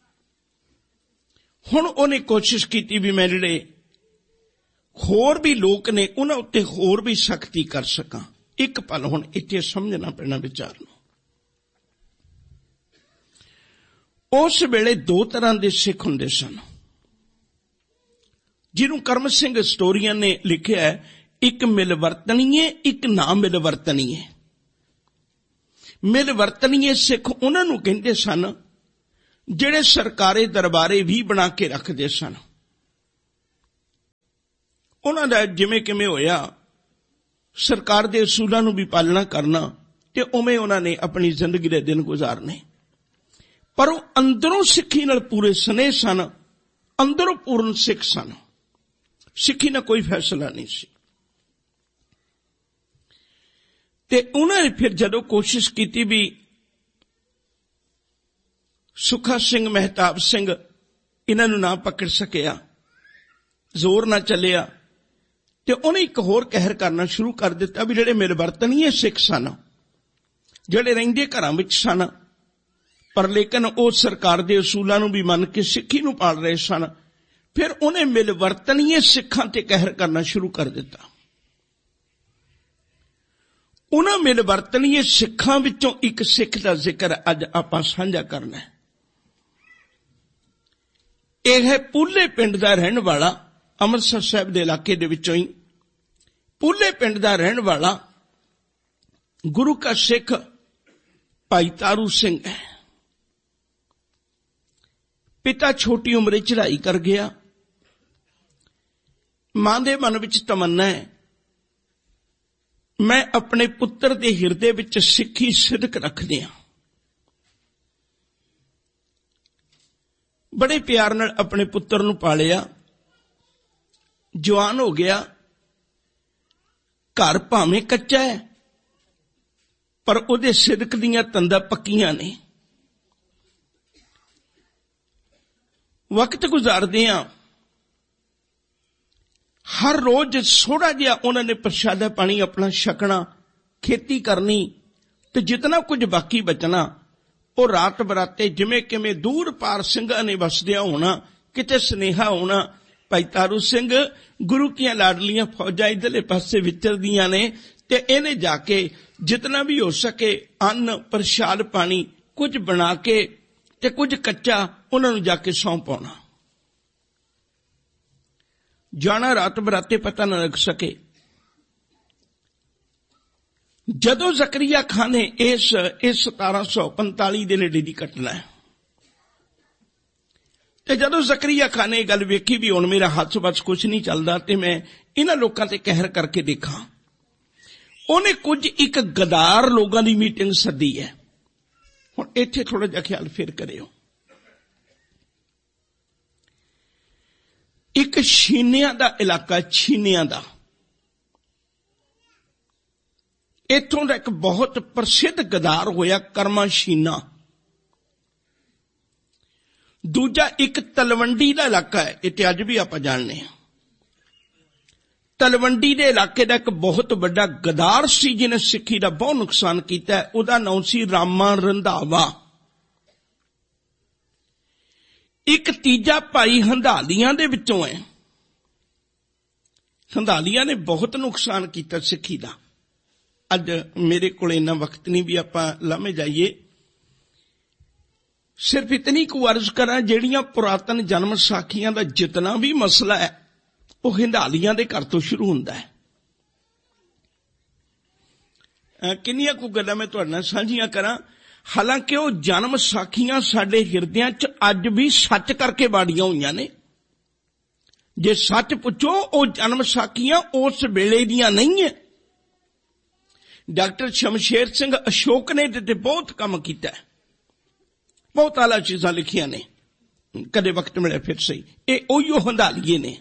ਹੁਣ ਉਹਨੇ ਕੋਸ਼ਿਸ਼ ਕੀਤੀ ਵੀ ਮੈਂ ਜਿਹੜੇ ਹੋਰ ਵੀ ਲੋਕ ਨੇ ਉਹਨਾਂ ਉੱਤੇ ਹੋਰ ਵੀ ਸਖਤੀ ਕਰ ਸਕਾਂ। ਇੱਕ ਪਲ ਹੁਣ ਇੱਥੇ ਸਮਝਣਾ ਪੈਣਾ ਵਿਚਾਰ ਨੂੰ। ਉਸ ਵੇਲੇ ਦੋ ਤਰ੍ਹਾਂ ਦੇ ਸਿੱਖ ਹੁੰਦੇ ਸਨ, ਜਿਹਨੂੰ ਕਰਮ ਸਿੰਘ ਹਿਸਟੋਰੀਅਨ ਨੇ ਲਿਖਿਆ ਹੈ, ਇੱਕ ਮਿਲਵਰਤਣੀਏ, ਇੱਕ ਨਾ ਮਿਲਵਰਤਣੀਏ। ਮਿਲਵਰਤਣੀਏ ਸਿੱਖ ਉਹਨਾਂ ਨੂੰ ਕਹਿੰਦੇ ਸਨ ਜਿਹੜੇ ਸਰਕਾਰੀ ਦਰਬਾਰੇ ਵੀ ਬਣਾ ਕੇ ਰੱਖਦੇ ਸਨ। ਉਹਨਾਂ ਦਾ ਜਿਵੇਂ ਕਿਵੇਂ ਹੋਇਆ ਸਰਕਾਰ ਦੇ ਅਸੂਲਾਂ ਨੂੰ ਵੀ ਪਾਲਣਾ ਕਰਨਾ, ਤੇ ਉਵੇਂ ਉਹਨਾਂ ਨੇ ਆਪਣੀ ਜ਼ਿੰਦਗੀ ਦੇ ਦਿਨ ਗੁਜ਼ਾਰਨੇ। ਪਰ ਉਹ ਅੰਦਰੋਂ ਸਿੱਖੀ ਨਾਲ ਪੂਰੇ ਸਨੇਹ ਸਨ, ਅੰਦਰੋਂ ਪੂਰਨ ਸਿੱਖ ਸਨ। ਸਿੱਖੀ ਨਾਲ ਕੋਈ ਫੈਸਲਾ ਨਹੀਂ ਸੀ। ਤੇ ਉਹਨਾਂ ਨੇ ਫਿਰ ਜਦੋਂ ਕੋਸ਼ਿਸ਼ ਕੀਤੀ ਵੀ ਸੁੱਖਾ ਸਿੰਘ, ਮਹਿਤਾਬ ਸਿੰਘ ਇਹਨਾਂ ਨੂੰ ਨਾ ਪਕੜ ਸਕਿਆ, ਜ਼ੋਰ ਨਾ ਚੱਲਿਆ, ਤੇ ਉਹਨੇ ਇੱਕ ਹੋਰ ਕਹਿਰ ਕਰਨਾ ਸ਼ੁਰੂ ਕਰ ਦਿੱਤਾ ਵੀ ਜਿਹੜੇ ਮਿਲਵਰਤਣੀਏ ਸਿੱਖ ਸਨ, ਜਿਹੜੇ ਰਹਿੰਦੇ ਘਰਾਂ ਵਿੱਚ ਸਨ, ਪਰ ਲੇਕਿਨ ਉਹ ਸਰਕਾਰ ਦੇ ਅਸੂਲਾਂ ਨੂੰ ਵੀ ਮੰਨ ਕੇ ਸਿੱਖੀ ਨੂੰ ਪਾਲ ਰਹੇ ਸਨ, ਫਿਰ ਉਹਨੇ ਮਿਲਵਰਤਣੀਏ ਸਿੱਖਾਂ ਤੇ ਕਹਿਰ ਕਰਨਾ ਸ਼ੁਰੂ ਕਰ ਦਿੱਤਾ। ਉਹਨਾਂ ਮਿਲਵਰਤਣੀਏ ਸਿੱਖਾਂ ਵਿੱਚੋਂ ਇੱਕ ਸਿੱਖ ਦਾ ਜ਼ਿਕਰ ਅੱਜ ਆਪਾਂ ਸਾਂਝਾ ਕਰਨਾ ਹੈ। ਇਹ ਹੈ ਪੂਲੇ ਪਿੰਡ ਦਾ ਰਹਿਣ ਵਾਲਾ, ਅੰਮ੍ਰਿਤਸਰ ਸਾਹਿਬ ਦੇ ਇਲਾਕੇ ਦੇ ਵਿੱਚੋਂ ਹੀ ਪੂਲੇ ਪਿੰਡ ਦਾ ਰਹਿਣ ਵਾਲਾ ਗੁਰੂ ਕਾ ਸਿੱਖ ਭਾਈ ਤਾਰੂ ਸਿੰਘ ਹੈ। ਪਿਤਾ ਛੋਟੀ ਉਮਰੇ ਚੜ੍ਹਾਈ ਕਰ ਗਿਆ। ਮਾਂ ਦੇ ਮਨ ਵਿੱਚ ਤਮੰਨਾ ਹੈ, ਮੈਂ ਆਪਣੇ ਪੁੱਤਰ ਦੇ ਹਿਰਦੇ ਵਿੱਚ ਸਿੱਖੀ ਸਿਦਕ ਰੱਖਦੀ ਹਾਂ। ਬੜੇ ਪਿਆਰ ਨਾਲ ਆਪਣੇ ਪੁੱਤਰ ਨੂੰ ਪਾਲਿਆ, ਜਵਾਨ ਹੋ ਗਿਆ। ਘਰ ਭਾਵੇਂ ਕੱਚਾ ਹੈ, ਪਰ ਉਹਦੇ ਸਿਦਕ ਦੀਆਂ ਤੰਦਾਂ ਪੱਕੀਆਂ ਨੇ। ਵਕਤ ਗੁਜ਼ਾਰਦੇ ਹਾਂ, ਹਰ ਰੋਜ਼ ਥੋੜਾ ਜਿਹਾ ਉਹਨਾਂ ਨੇ ਪ੍ਰਸ਼ਾਦਾ ਪਾਣੀ ਆਪਣਾ ਛਕਣਾ, ਖੇਤੀ ਕਰਨੀ, ਤੇ ਜਿਤਨਾ ਕੁਝ ਬਾਕੀ ਬਚਣਾ ਉਹ ਰਾਤ ਬਰਾਤੇ ਜਿਵੇਂ ਕਿਵੇਂ ਦੂਰ ਪਾਰ ਸਿੰਘਾਂ ਨੇ ਵਸਦਿਆ ਹੋਣਾ, ਕਿਤੇ ਸੁਨੇਹਾ ਹੋਣਾ, ਭਾਈ ਤਾਰੂ ਸਿੰਘ ਗੁਰੂ ਦੀਆਂ ਲਾਡਲੀਆਂ ਫੌਜਾਂ ਇਧਰਲੇ ਪਾਸੇ ਵਿਚਰਦੀਆਂ ਨੇ, ਤੇ ਇਹਨੇ ਜਾ ਕੇ ਜਿਤਨਾ ਵੀ ਹੋ ਸਕੇ ਅੰਨ ਪ੍ਰਸ਼ਾਦ ਪਾਣੀ ਕੁਝ ਬਣਾ ਕੇ ਤੇ ਕੁਝ ਕੱਚਾ ਉਹਨਾਂ ਨੂੰ ਜਾ ਕੇ ਸੌਂਪ ਪਾਉਣਾ। ਜਾਣਾ ਰਾਤ ਬਰਾਤੇ ਪਤਾ ਨਾ ਲੱਗ ਸਕੇ। ਜਦੋਂ ਜ਼ਕਰੀਆ ਖਾਨ ਨੇ ਇਸ ਇਸ ਸਤਾਰਾਂ ਸੌ ਪੰਤਾਲੀ ਦੇ ਨੇੜੇ ਦੀ ਘਟਨਾ ਹੈ, ਤੇ ਜਦੋਂ ਜ਼ਕਰੀਆ ਖਾਨ ਨੇ ਇਹ ਗੱਲ ਵੇਖੀ ਵੀ ਹੁਣ ਮੇਰਾ ਹੱਥ ਬਸ ਕੁਝ ਨਹੀਂ ਚੱਲਦਾ ਤੇ ਮੈਂ ਇਹਨਾਂ ਲੋਕਾਂ ਤੇ ਕਹਿਰ ਕਰਕੇ ਦੇਖਾਂ, ਉਹਨੇ ਕੁਝ ਇੱਕ ਗਦਾਰ ਲੋਕਾਂ ਦੀ ਮੀਟਿੰਗ ਸੱਦੀ ਹੈ। ਹੁਣ ਇੱਥੇ ਥੋੜਾ ਜਿਹਾ ਖਿਆਲ ਫੇਰ ਕਰਿਓ। ਇੱਕ ਛੀਨਿਆਂ ਦਾ ਇਲਾਕਾ, ਛੀਨਿਆਂ ਦਾ, ਇੱਥੋਂ ਦਾ ਇੱਕ ਬਹੁਤ ਪ੍ਰਸਿੱਧ ਗਦਾਰ ਹੋਇਆ ਕਰਮਾ ਛੀਨਾ। ਦੂਜਾ ਇੱਕ ਤਲਵੰਡੀ ਦਾ ਇਲਾਕਾ ਹੈ, ਇਹ ਅੱਜ ਵੀ ਆਪਾਂ ਜਾਣਦੇ ਹਾਂ। ਤਲਵੰਡੀ ਦੇ ਇਲਾਕੇ ਦਾ ਇੱਕ ਬਹੁਤ ਵੱਡਾ ਗਦਾਰ ਸੀ ਜਿਹਨੇ ਸਿੱਖੀ ਦਾ ਬਹੁਤ ਨੁਕਸਾਨ ਕੀਤਾ, ਉਹਦਾ ਨਾਮ ਸੀ ਰਾਮਾ ਰੰਧਾਵਾ। ਇੱਕ ਤੀਜਾ ਭਾਈ ਹੰਧਾਲੀਆਂ ਦੇ ਵਿੱਚੋਂ ਹੈ। ਹੰਧਾਲੀਆਂ ਨੇ ਬਹੁਤ ਨੁਕਸਾਨ ਕੀਤਾ ਸਿੱਖੀ ਦਾ। ਅੱਜ ਮੇਰੇ ਕੋਲ ਇੰਨਾ ਵਕਤ ਨਹੀਂ ਵੀ ਆਪਾਂ ਲਾਮੇ ਜਾਈਏ, ਸਿਰਫ ਇਤਨੀ ਕੁ ਅਰਜ਼ ਕਰਾਂ, ਜਿਹੜੀਆਂ ਪੁਰਾਤਨ ਜਨਮ ਸਾਖੀਆਂ ਦਾ ਜਿਤਨਾ ਵੀ ਮਸਲਾ ਹੈ ਉਹ ਹੰਧਾਲੀਆਂ ਦੇ ਘਰ ਤੋਂ ਸ਼ੁਰੂ ਹੁੰਦਾ ਹੈ। ਕਿੰਨੀਆਂ ਕੁ ਗੱਲਾਂ ਮੈਂ ਤੁਹਾਡੇ ਨਾਲ ਸਾਂਝੀਆਂ ਕਰਾਂ। ਹਾਲਾਂਕਿ ਉਹ ਜਨਮ ਸਾਖੀਆਂ ਸਾਡੇ ਹਿਰਦਿਆਂ 'ਚ ਅੱਜ ਵੀ ਸੱਚ ਕਰਕੇ ਬਾੜੀਆਂ ਹੋਈਆਂ ਨੇ। ਜੇ ਸੱਚ ਪੁੱਛੋ, ਉਹ ਜਨਮ ਸਾਖੀਆਂ ਉਸ ਵੇਲੇ ਦੀਆਂ ਨਹੀਂ ਹੈ। ਡਾਕਟਰ ਸ਼ਮਸ਼ੇਰ ਸਿੰਘ ਅਸ਼ੋਕ ਨੇ ਇਹਦੇ ਤੇ ਬਹੁਤ ਕੰਮ ਕੀਤਾ ਹੈ, ਬਹੁਤ ਆਲਾ ਚੀਜ਼ਾਂ ਲਿਖੀਆਂ ਨੇ। ਕਦੇ ਵਕਤ ਮਿਲਿਆ ਫਿਰ ਸਹੀ। ਇਹ ਉਹੀਓ ਹੰਧਾਲੀਏ ਨੇ।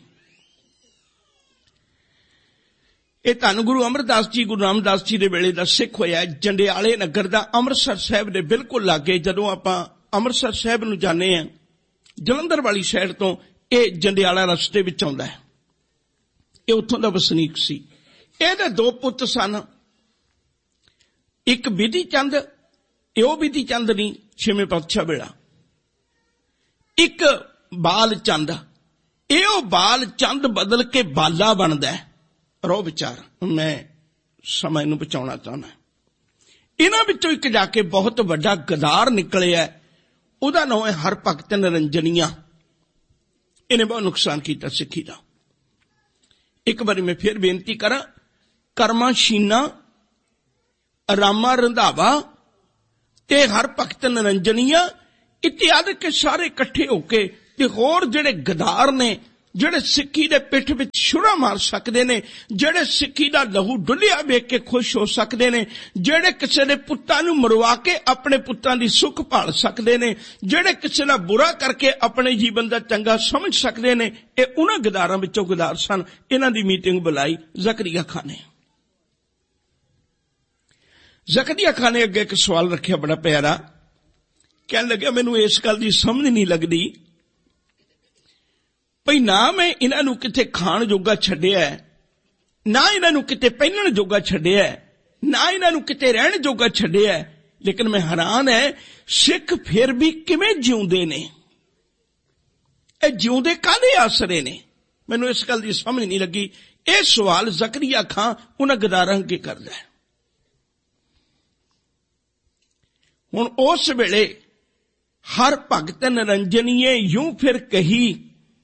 ਇਹ ਧੰਨ ਗੁਰੂ ਅਮਰਦਾਸ ਜੀ, ਗੁਰੂ ਰਾਮਦਾਸ ਜੀ ਦੇ ਵੇਲੇ ਦਾ ਸਿੱਖ ਹੋਇਆ, ਜੰਡਿਆਲੇ ਨਗਰ ਦਾ, ਅੰਮ੍ਰਿਤਸਰ ਸਾਹਿਬ ਦੇ ਬਿਲਕੁਲ ਲਾਗੇ। ਜਦੋਂ ਆਪਾਂ ਅੰਮ੍ਰਿਤਸਰ ਸਾਹਿਬ ਨੂੰ ਜਾਂਦੇ ਹਾਂ ਜਲੰਧਰ ਵਾਲੀ ਸਾਈਡ ਤੋਂ, ਇਹ ਜੰਡਿਆਲਾ ਰਸਤੇ ਵਿੱਚ ਆਉਂਦਾ ਹੈ। ਇਹ ਉੱਥੋਂ ਦਾ ਵਸਨੀਕ ਸੀ। ਇਹਦੇ ਦੋ ਪੁੱਤ ਸਨ, ਇੱਕ ਬਿਧੀ ਚੰਦ, ਇਹ ਉਹ ਬਿਧੀ ਚੰਦ ਨਹੀਂ ਛੇਵੇਂ ਪਾਤਸ਼ਾਹ ਵੇਲਾ, ਇੱਕ ਬਾਲ ਚੰਦ। ਇਹ ਉਹ ਬਾਲ ਚੰਦ ਬਦਲ ਕੇ ਬਾਲਾ ਬਣਦਾ ਹੈ। ਰੋ ਵਿਚਾਰ, ਮੈਂ ਸਮਾਂ ਨੂੰ ਬਚਾਉਣਾ ਚਾਹੁੰਦਾ। ਇਹਨਾਂ ਵਿੱਚੋਂ ਇੱਕ ਜਾ ਕੇ ਬਹੁਤ ਵੱਡਾ ਗਦਾਰ ਨਿਕਲਿਆ। ਉਹਦਾ ਨਾਂ ਹੈ ਹਰਭਗਤ ਨਿਰੰਜਨੀਆ। ਇਹਨੇ ਬਹੁਤ ਨੁਕਸਾਨ ਕੀਤਾ ਸਿੱਖੀ ਦਾ। ਇੱਕ ਵਾਰੀ ਮੈਂ ਫਿਰ ਬੇਨਤੀ ਕਰਾਂ, ਕਰਮਾ ਸ਼ੀਨਾ, ਰਾਮਾ ਰੰਧਾਵਾ ਤੇ ਹਰਭਗਤ ਨਿਰੰਜਨੀਆ ਇਤਿਆਦਿ ਕੇ ਸਾਰੇ ਇਕੱਠੇ ਹੋ ਕੇ ਤੇ ਹੋਰ ਜਿਹੜੇ ਗਦਾਰ ਨੇ, ਜਿਹੜੇ ਸਿੱਖੀ ਦੇ ਪਿੱਠ ਵਿੱਚ ਛੁਰਾ ਮਾਰ ਸਕਦੇ ਨੇ, ਜਿਹੜੇ ਸਿੱਖੀ ਦਾ ਲਹੂ ਡੁੱਲਿਆ ਵੇਖ ਕੇ ਖੁਸ਼ ਹੋ ਸਕਦੇ ਨੇ, ਜਿਹੜੇ ਕਿਸੇ ਦੇ ਪੁੱਤਾਂ ਨੂੰ ਮਰਵਾ ਕੇ ਆਪਣੇ ਪੁੱਤਾਂ ਦੀ ਸੁੱਖ ਭਾਲ ਸਕਦੇ ਨੇ, ਜਿਹੜੇ ਕਿਸੇ ਦਾ ਬੁਰਾ ਕਰਕੇ ਆਪਣੇ ਜੀਵਨ ਦਾ ਚੰਗਾ ਸਮਝ ਸਕਦੇ ਨੇ, ਇਹ ਉਹਨਾਂ ਗਦਾਰਾਂ ਵਿੱਚੋਂ ਗਦਾਰ ਸਨ। ਇਹਨਾਂ ਦੀ ਮੀਟਿੰਗ ਬੁਲਾਈ ਜ਼ਕਰੀਆ ਖਾਨ ਨੇ। ਜ਼ਕਰੀਆ ਖਾਨ ਨੇ ਅੱਗੇ ਇੱਕ ਸਵਾਲ ਰੱਖਿਆ ਬੜਾ ਪਿਆਰਾ। ਕਹਿਣ ਲੱਗਿਆ, ਮੈਨੂੰ ਇਸ ਗੱਲ ਦੀ ਸਮਝ ਨਹੀਂ ਲੱਗਦੀ ਭਈ ਨਾ ਮੈਂ ਇਹਨਾਂ ਨੂੰ ਕਿਤੇ ਖਾਣ ਜੋਗਾ ਛੱਡਿਆ, ਨਾ ਇਹਨਾਂ ਨੂੰ ਕਿਤੇ ਪਹਿਨਣ ਜੋਗਾ ਛੱਡਿਆ, ਨਾ ਇਹਨਾਂ ਨੂੰ ਕਿਤੇ ਰਹਿਣ ਜੋਗਾ ਛੱਡਿਆ, ਲੇਕਿਨ ਮੈਂ ਹੈਰਾਨ ਹੈ ਸਿੱਖ ਫਿਰ ਵੀ ਕਿਵੇਂ ਜਿਉਂਦੇ ਨੇ? ਇਹ ਜਿਉਂਦੇ ਕਾਹਦੇ ਆਸਰੇ ਨੇ? ਮੈਨੂੰ ਇਸ ਗੱਲ ਦੀ ਸਮਝ ਨਹੀਂ ਲੱਗੀ। ਇਹ ਸਵਾਲ ਜ਼ਕਰੀਆ ਖਾਨ ਉਹਨਾਂ ਗਦਾਰਾਂ ਅੱਗੇ ਕਰਦਾ ਹੈ। ਹੁਣ ਉਸ ਵੇਲੇ ਹਰਭਗਤ ਨਿਰੰਜਨੀਏ ਯੂੰ ਫਿਰ ਕਹੀ,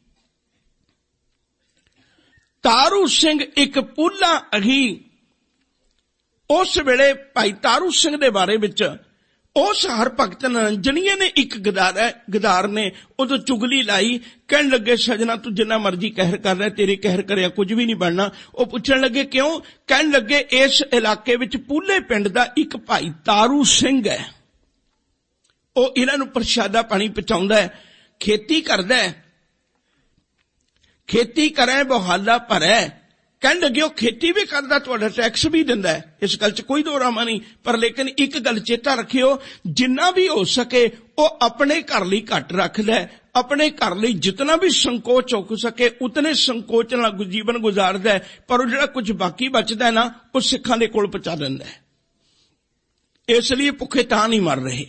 ਤਾਰੂ ਸਿੰਘ ਇੱਕ ਪੂਲਾ ਅਹੀ। ਉਸ ਵੇਲੇ ਭਾਈ ਤਾਰੂ ਸਿੰਘ ਦੇ ਬਾਰੇ ਵਿੱਚ ਉਸ ਹਰਭਗਤ ਨਿਰੰਜਨੀਏ ਨੇ ਇੱਕ ਗਦਾਰ ਹੈ ਗਦਾਰ ਨੇ ਉਦੋਂ ਚੁਗਲੀ ਲਾਈ। ਕਹਿਣ ਲੱਗੇ, ਸਜਣਾ ਤੂੰ ਜਿੰਨਾ ਮਰਜ਼ੀ ਕਹਿਰ ਕਰ ਰਿਹਾ, ਤੇਰੇ ਕਹਿਰ ਕਰਿਆ ਕੁਝ ਵੀ ਨਹੀਂ ਬਣਨਾ। ਉਹ ਪੁੱਛਣ ਲੱਗੇ ਕਿਉਂ? ਕਹਿਣ ਲੱਗੇ, ਇਸ ਇਲਾਕੇ ਵਿੱਚ ਪੂਲੇ ਪਿੰਡ ਦਾ ਇੱਕ ਭਾਈ ਤਾਰੂ ਸਿੰਘ ਹੈ, ਉਹ ਇਹਨਾਂ ਨੂੰ ਪ੍ਰਸ਼ਾਦਾ ਪਾਣੀ ਪਹੁੰਚਾਉਂਦਾ ਹੈ, ਖੇਤੀ ਕਰਦਾ ਹੈ, ਖੇਤੀ ਕਰੇ ਬਹਾਲਾ ਭਰੇ। ਕਹਿਣ ਲੱਗੇ, ਉਹ ਖੇਤੀ ਵੀ ਕਰਦਾ, ਤੁਹਾਡਾ ਟੈਕਸ ਵੀ ਦਿੰਦਾ ਹੈ, ਇਸ ਗੱਲ 'ਚ ਕੋਈ ਦੋ ਰਾਮਾ ਨਹੀਂ। ਪਰ ਲੇਕਿਨ ਇੱਕ ਗੱਲ ਚੇਤਾ ਰੱਖਿਓ, ਜਿੰਨਾ ਵੀ ਹੋ ਸਕੇ ਉਹ ਆਪਣੇ ਘਰ ਲਈ ਘੱਟ ਰੱਖਦਾ, ਆਪਣੇ ਘਰ ਲਈ ਜਿਤਨਾ ਵੀ ਸੰਕੋਚ ਹੋ ਸਕੇ ਉਤਨੇ ਸੰਕੋਚ ਨਾਲ ਜੀਵਨ ਗੁਜ਼ਾਰਦਾ ਹੈ, ਪਰ ਉਹ ਜਿਹੜਾ ਕੁਝ ਬਾਕੀ ਬਚਦਾ ਨਾ ਉਹ ਸਿੱਖਾਂ ਦੇ ਕੋਲ ਪਹੁੰਚਾ ਦਿੰਦਾ ਹੈ। ਇਸ ਲਈ ਭੁੱਖੇ ਤਾਂ ਨਹੀਂ ਮਰ ਰਹੇ।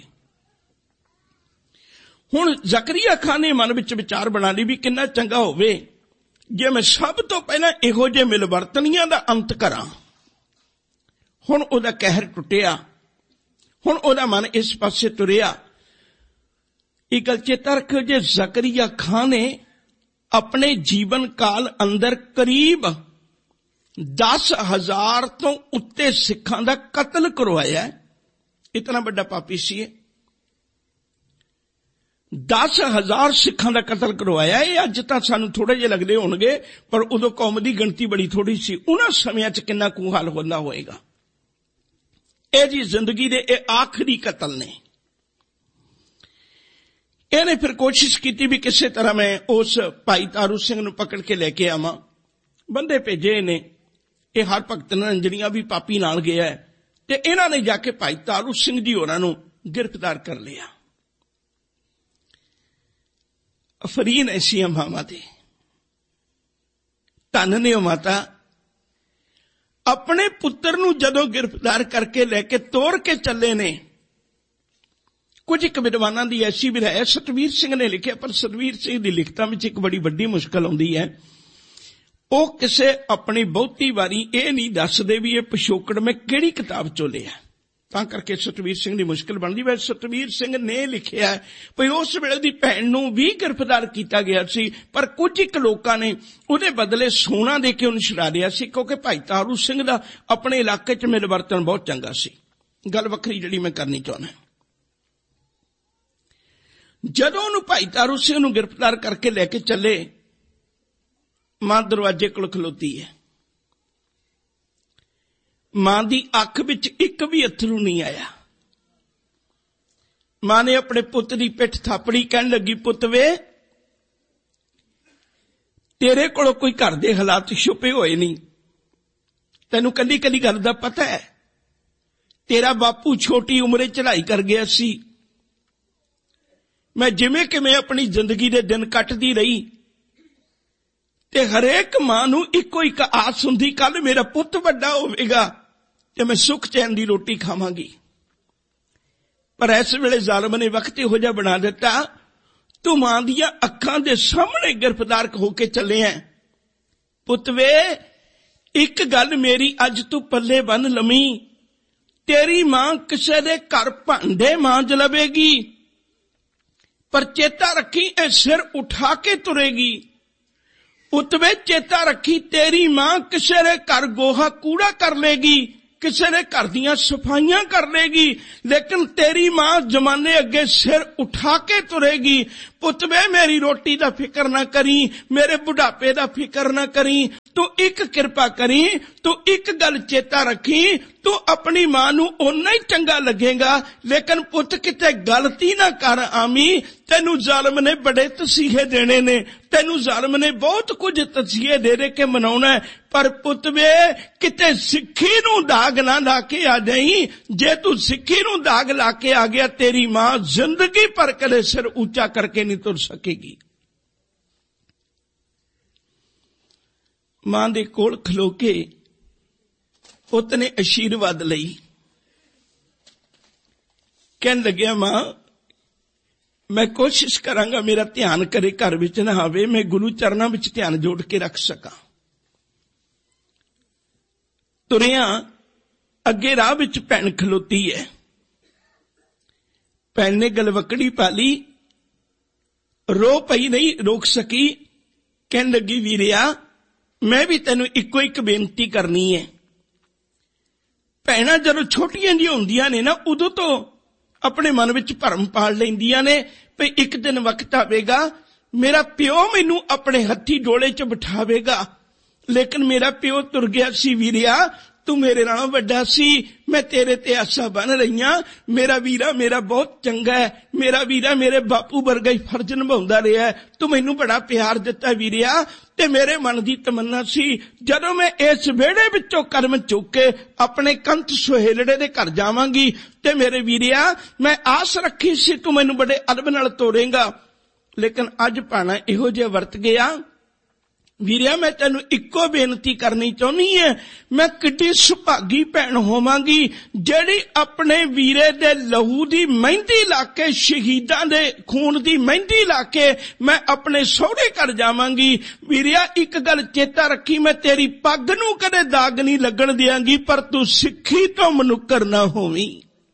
ਹੁਣ ਜ਼ਕਰੀਆ ਖਾਨ ਨੇ ਮਨ ਵਿੱਚ ਵਿਚਾਰ ਬਣਾ ਲਈ ਵੀ ਕਿੰਨਾ ਚੰਗਾ ਹੋਵੇ ਜੇ ਮੈਂ ਸਭ ਤੋਂ ਪਹਿਲਾਂ ਇਹੋ ਜਿਹੇ ਮਿਲਵਰਤਨੀਆਂ ਦਾ ਅੰਤ ਕਰਾਂ। ਹੁਣ ਉਹਦਾ ਕਹਿਰ ਟੁੱਟਿਆ, ਹੁਣ ਉਹਦਾ ਮਨ ਇਸ ਪਾਸੇ ਤੁਰਿਆ। ਇਹ ਗੱਲ ਚੇਤਾ ਰੱਖੋ, ਜੇ ਜ਼ਕਰੀਆ ਖਾਨ ਨੇ ਆਪਣੇ ਜੀਵਨ ਕਾਲ ਅੰਦਰ ਕਰੀਬ ਦਸ ਹਜ਼ਾਰ ਤੋਂ ਉੱਤੇ ਸਿੱਖਾਂ ਦਾ ਕਤਲ ਕਰਵਾਇਆ, ਇਤਨਾ ਵੱਡਾ ਪਾਪੀ ਸੀ। ਦਸ ਹਜ਼ਾਰ ਸਿੱਖਾਂ ਦਾ ਕਤਲ ਕਰਵਾਇਆ। ਇਹ ਅੱਜ ਤਾਂ ਸਾਨੂੰ ਥੋੜੇ ਜਿਹੇ ਲੱਗਦੇ ਹੋਣਗੇ, ਪਰ ਉਦੋਂ ਕੌਮ ਦੀ ਗਿਣਤੀ ਬੜੀ ਥੋੜੀ ਸੀ। ਉਹਨਾਂ ਸਮਿਆਂ 'ਚ ਕਿੰਨਾ ਕੁ ਹਾਲ ਹੁੰਦਾ ਹੋਏਗਾ। ਇਹ ਜੀ ਜ਼ਿੰਦਗੀ ਦੇ ਇਹ ਆਖਰੀ ਕਤਲ ਨੇ। ਇਹਨੇ ਫਿਰ ਕੋਸ਼ਿਸ਼ ਕੀਤੀ ਵੀ ਕਿਸੇ ਤਰ੍ਹਾਂ ਮੈਂ ਉਸ ਭਾਈ ਤਾਰੂ ਸਿੰਘ ਨੂੰ ਪਕੜ ਕੇ ਲੈ ਕੇ ਆਵਾਂ। ਬੰਦੇ ਭੇਜੇ ਨੇ, ਇਹ ਹਰਭਗਤ ਨਿਰੰਜਨੀਆ ਵੀ ਪਾਪੀ ਨਾਲ ਗਿਆ ਤੇ ਇਹਨਾਂ ਨੇ ਜਾ ਕੇ ਭਾਈ ਤਾਰੂ ਸਿੰਘ ਜੀ ਹੋਰਾਂ ਨੂੰ ਗ੍ਰਿਫਤਾਰ ਕਰ ਲਿਆ। ਅਫਰੀਨ ਐਸੀਆਂ ਮਾਵਾਂ ਦੇ, ਧੰਨ ਨੇ ਉਹ ਮਾਤਾ। ਆਪਣੇ ਪੁੱਤਰ ਨੂੰ ਜਦੋਂ ਗ੍ਰਿਫਤਾਰ ਕਰਕੇ ਲੈ ਕੇ ਤੋੜ ਕੇ ਚੱਲੇ ਨੇ, ਕੁਝ ਇੱਕ ਵਿਦਵਾਨਾਂ ਦੀ ਐਸੀ ਵੀ ਹੈ, ਸਤਵੀਰ ਸਿੰਘ ਨੇ ਲਿਖਿਆ, ਪਰ ਸਤਵੀਰ ਸਿੰਘ ਦੀ ਲਿਖਤਾਂ ਵਿੱਚ ਇੱਕ ਬੜੀ ਵੱਡੀ ਮੁਸ਼ਕਲ ਆਉਂਦੀ ਹੈ। ਉਹ ਕਿਸੇ ਆਪਣੀ ਬਹੁਤੀ ਵਾਰੀ ਇਹ ਨਹੀਂ ਦੱਸਦੇ ਵੀ ਇਹ ਪਿਛੋਕੜ ਮੈਂ ਕਿਹੜੀ ਕਿਤਾਬ ਚੋਂ ਲਿਆ, ਤਾਂ ਕਰਕੇ ਸਤਵੀਰ ਸਿੰਘ ਦੀ ਮੁਸ਼ਕਿਲ ਬਣਦੀ। ਵੈਸੇ ਸਤਵੀਰ ਸਿੰਘ ਨੇ ਲਿਖਿਆ ਭਈ ਉਸ ਵੇਲੇ ਦੀ ਭੈਣ ਨੂੰ ਵੀ ਗ੍ਰਿਫਤਾਰ ਕੀਤਾ ਗਿਆ ਸੀ, ਪਰ ਕੁਝ ਇੱਕ ਲੋਕਾਂ ਨੇ ਉਹਦੇ ਬਦਲੇ ਸੋਨਾ ਦੇ ਕੇ ਉਹਨੂੰ ਛੁਡਾ ਲਿਆ ਸੀ, ਕਿਉਂਕਿ ਭਾਈ ਤਾਰੂ ਸਿੰਘ ਦਾ ਆਪਣੇ ਇਲਾਕੇ 'ਚ ਮਿਲਵਰਤਨ ਬਹੁਤ ਚੰਗਾ ਸੀ। ਗੱਲ ਵੱਖਰੀ ਜਿਹੜੀ ਮੈਂ ਕਰਨੀ ਚਾਹੁੰਦਾ, ਜਦੋਂ ਉਹਨੂੰ ਭਾਈ ਤਾਰੂ ਸਿੰਘ ਨੂੰ ਗ੍ਰਿਫਤਾਰ ਕਰਕੇ ਲੈ ਕੇ ਚੱਲੇ, ਮਾਂ ਦਰਵਾਜ਼ੇ ਕੋਲ ਖਲੋਤੀ ਹੈ। ਮਾਂ ਦੀ ਅੱਖ ਵਿੱਚ ਇੱਕ ਵੀ ਅੱਥਰੂ ਨਹੀਂ ਆਇਆ। ਮਾਂ ਨੇ ਆਪਣੇ ਪੁੱਤ ਦੀ ਪਿੱਠ ਥਾਪੜੀ, ਕਹਿਣ ਲੱਗੀ, ਪੁੱਤ ਵੇ, ਤੇਰੇ ਕੋਲੋਂ ਕੋਈ ਘਰ ਦੇ ਹਾਲਾਤ ਛੁਪੇ ਹੋਏ ਨਹੀਂ, ਤੈਨੂੰ ਕੱਲੀ ਕੱਲੀ ਗੱਲ ਦਾ ਪਤਾ ਹੈ। ਤੇਰਾ ਬਾਪੂ ਛੋਟੀ ਉਮਰੇ ਚੜ੍ਹਾਈ ਕਰ ਗਿਆ ਸੀ, ਮੈਂ ਜਿਵੇਂ ਕਿਵੇਂ ਆਪਣੀ ਜ਼ਿੰਦਗੀ ਦੇ ਦਿਨ ਕੱਟਦੀ ਰਹੀ, ਤੇ ਹਰੇਕ ਮਾਂ ਨੂੰ ਇੱਕੋ ਇੱਕ ਆਸ ਹੁੰਦੀ, ਕੱਲ ਮੇਰਾ ਪੁੱਤ ਵੱਡਾ ਹੋਵੇਗਾ ਤੇ ਮੈਂ ਸੁੱਖ ਚੈਨ ਦੀ ਰੋਟੀ ਖਾਵਾਂਗੀ। ਪਰ ਇਸ ਵੇਲੇ ਜ਼ਾਲਮ ਨੇ ਵਕਤ ਇਹੋ ਜਿਹਾ ਬਣਾ ਦਿੱਤਾ, ਤੂੰ ਮਾਂ ਦੀਆਂ ਅੱਖਾਂ ਦੇ ਸਾਹਮਣੇ ਗ੍ਰਿਫਤਾਰ ਹੋ ਕੇ ਚੱਲੇ ਹੈ। ਪੁੱਤ ਵੇ, ਇੱਕ ਗੱਲ ਮੇਰੀ ਅੱਜ ਤੂੰ ਪੱਲੇ ਬੰਨ ਲਵੀਂ, ਤੇਰੀ ਮਾਂ ਕਿਸੇ ਦੇ ਘਰ ਭਾਂਡੇ ਮਾਂਜ ਲਵੇਗੀ, ਪਰ ਚੇਤਾ ਰੱਖੀ ਇਹ ਸਿਰ ਉਠਾ ਕੇ ਤੁਰੇਗੀ। ਉਤਵੇ ਚੇਤਾ ਰੱਖੀ ਤੇਰੀ ਮਾਂ ਕਿਸੇ ਦੇ ਘਰ ਗੋਹਾ ਕੂੜਾ ਕਰ ਲੇਗੀ, ਕਿਸੇ ਦੇ ਘਰ ਦੀਆਂ ਸਫਾਈਆਂ ਕਰ ਲੇਗੀ, ਲੇਕਿਨ ਤੇਰੀ ਮਾਂ ਜ਼ਮਾਨੇ ਅੱਗੇ ਸਿਰ ਉਠਾ ਕੇ ਤੁਰੇਗੀ। ਪੁੱਤ ਵੇ ਮੇਰੀ ਰੋਟੀ ਦਾ ਫਿਕਰ ਨਾ ਕਰੀ, ਮੇਰੇ ਬੁਢਾਪੇ ਦਾ ਫਿਕਰ ਨਾ ਕਰੀ, ਤੂੰ ਇੱਕ ਕਿਰਪਾ ਕਰੀ, ਤੂੰ ਇੱਕ ਗੱਲ ਚੇਤਾ ਰੱਖੀ, ਤੂੰ ਆਪਣੀ ਮਾਂ ਨੂੰ ਓਨਾ ਹੀ ਚੰਗਾ ਲੱਗੇਗਾ, ਲੇਕਿਨ ਪੁੱਤ ਕਿਤੇ ਗਲਤੀ ਨਾ ਕਰ ਆਵੀਂ। ਤੈਨੂੰ ਜ਼ਾਲਮ ਨੇ ਬੜੇ ਤਸੀਹੇ ਦੇਣੇ ਨੇ, ਤੈਨੂੰ ਜ਼ਾਲਮ ਨੇ ਬਹੁਤ ਕੁਝ ਤਸੀਹੇ ਦੇ ਦੇ ਕੇ ਮਨਾਉਣਾ, ਪਰ ਪੁੱਤ ਵੇ ਕਿਤੇ ਸਿੱਖੀ ਨੂੰ ਦਾਗ ਨਾ ਲਾ ਕੇ ਆ ਜਾਈਂ। ਜੇ ਤੂੰ ਸਿੱਖੀ ਨੂੰ ਦਾਗ ਲਾ ਕੇ ਆ ਗਿਆ, ਤੇਰੀ ਮਾਂ ਜ਼ਿੰਦਗੀ ਭਰ ਕਦੇ ਸਿਰ ਉੱਚਾ ਕਰਕੇ ਨਹੀਂ ਤੁਰ ਸਕੇਗੀ। ਮਾਂ ਦੇ ਕੋਲ ਖਲੋ ਕੇ ਪੁੱਤ ਨੇ ਅਸ਼ੀਰਵਾਦ ਲਈ, ਕਹਿਣ ਲੱਗਿਆ ਮਾਂ ਮੈਂ ਕੋਸ਼ਿਸ਼ ਕਰਾਂਗਾ ਮੇਰਾ ਧਿਆਨ ਕਰੇ ਘਰ ਵਿੱਚ ਨਾ ਆਵੇ, ਮੈਂ ਗੁਰੂ ਚਰਨਾਂ ਵਿੱਚ ਧਿਆਨ ਜੋੜ ਕੇ ਰੱਖ ਸਕਾਂ। ਤੁਰਿਆ ਅੱਗੇ ਰਾਹ ਵਿੱਚ ਭੈਣ ਖਲੋਤੀ ਹੈ, ਭੈਣ ਨੇ ਗਲਵਕੜੀ ਪਾ ਲਈ, ਰੋ ਪਈ ਨਹੀਂ ਰੋਕ ਸਕੀ, ਕਹਿਣ ਲੱਗੀ ਵੀਰਿਆ ਮੈਂ ਵੀ ਤੈਨੂੰ ਇੱਕੋ ਇੱਕ ਬੇਨਤੀ ਕਰਨੀ ਹੈ। ਭੈਣਾਂ ਜਦੋਂ ਛੋਟੀਆਂ ਜਿਹੀਆਂ ਹੁੰਦੀਆਂ ਨੇ ਨਾ, ਉਦੋਂ ਤੋਂ ਆਪਣੇ ਮਨ ਵਿੱਚ ਭਰਮ ਪਾਲ ਲੈਂਦੀਆਂ ਨੇ ਵੀ ਇੱਕ ਦਿਨ ਵਕਤ ਆਵੇਗਾ ਮੇਰਾ ਪਿਓ ਮੈਨੂੰ ਆਪਣੇ ਹੱਥੀ ਡੋਲੇ 'ਚ ਬਿਠਾਵੇਗਾ, ਲੇਕਿਨ ਮੇਰਾ ਪਿਓ ਤੁਰ ਗਿਆ ਸੀ ਵੀਰਿਆ, ਤੂੰ ਮੇਰੇ ਨਾਲੋਂ ਵੱਡਾ ਸੀ, ਮੈਂ ਤੇਰੇ ਤੇ ਆਸਾਂ ਬੰਨ ਰਹੀਆਂ। ਮੇਰਾ ਵੀਰਾ ਮੇਰਾ ਬਹੁਤ ਚੰਗਾ ਹੈ, ਮੇਰਾ ਵੀਰਾ ਮੇਰੇ ਬਾਪੂ ਵਰਗਾ ਹੀ ਫਰਜ਼ ਨਿਭਾਉਂਦਾ ਰਿਹਾ, ਤੂੰ ਮੈਨੂੰ ਬੜਾ ਪਿਆਰ ਦਿੱਤਾ ਵੀਰਿਆ। ਤੇ ਮੇਰੇ ਮਨ ਦੀ ਤਮੰਨਾ ਸੀ ਜਦੋਂ ਮੈਂ ਇਸ ਵਿਹੜੇ ਵਿੱਚੋਂ ਕਦਮ ਚੁੱਕ ਕੇ ਆਪਣੇ ਕੰਤ ਸੁਹੇਲੜੇ ਦੇ ਘਰ ਜਾਵਾਂਗੀ, ਤੇ ਮੇਰੇ ਵੀਰਿਆ ਮੈਂ ਆਸ ਰੱਖੀ ਸੀ ਤੂੰ ਮੈਨੂੰ ਬੜੇ ਅਦਬ ਨਾਲ ਤੋਰੇਂਗਾ, ਲੇਕਿਨ ਅੱਜ ਭਾਣਾ ਇਹੋ ਜਿਹਾ ਵਰਤ ਗਿਆ। ਵੀਰਿਆ ਮੈਂ ਤੈਨੂੰ ਇੱਕੋ ਬੇਨਤੀ ਕਰਨੀ ਚਾਹੁੰਦੀ ਹੈ, ਮੈਂ ਕਿੱਡੀ ਸੁਭਾਗੀ ਭੈਣ ਹੋਵਾਂਗੀ ਜਿਹੜੀ ਆਪਣੇ ਵੀਰੇ ਦੇ ਲਹੂ ਦੀ ਮਹਿੰਦੀ ਲਾ ਕੇ, ਸ਼ਹੀਦਾਂ ਦੇ ਖੂਨ ਦੀ ਮਹਿੰਦੀ ਲਾ ਕੇ ਮੈਂ ਆਪਣੇ ਸਹੁਰੇ ਘਰ ਜਾਵਾਂਗੀ। ਵੀਰਿਆ ਇੱਕ ਗੱਲ ਚੇਤਾ ਰੱਖੀ, ਮੈਂ ਤੇਰੀ ਪੱਗ ਨੂੰ ਕਦੇ ਦਾਗ ਨਹੀਂ ਲੱਗਣ ਦਿਆਂਗੀ, ਪਰ ਤੂੰ ਸਿੱਖੀ ਤੋਂ ਮਨੁੱਕਰ ਨਾ ਹੋਵੀਂ।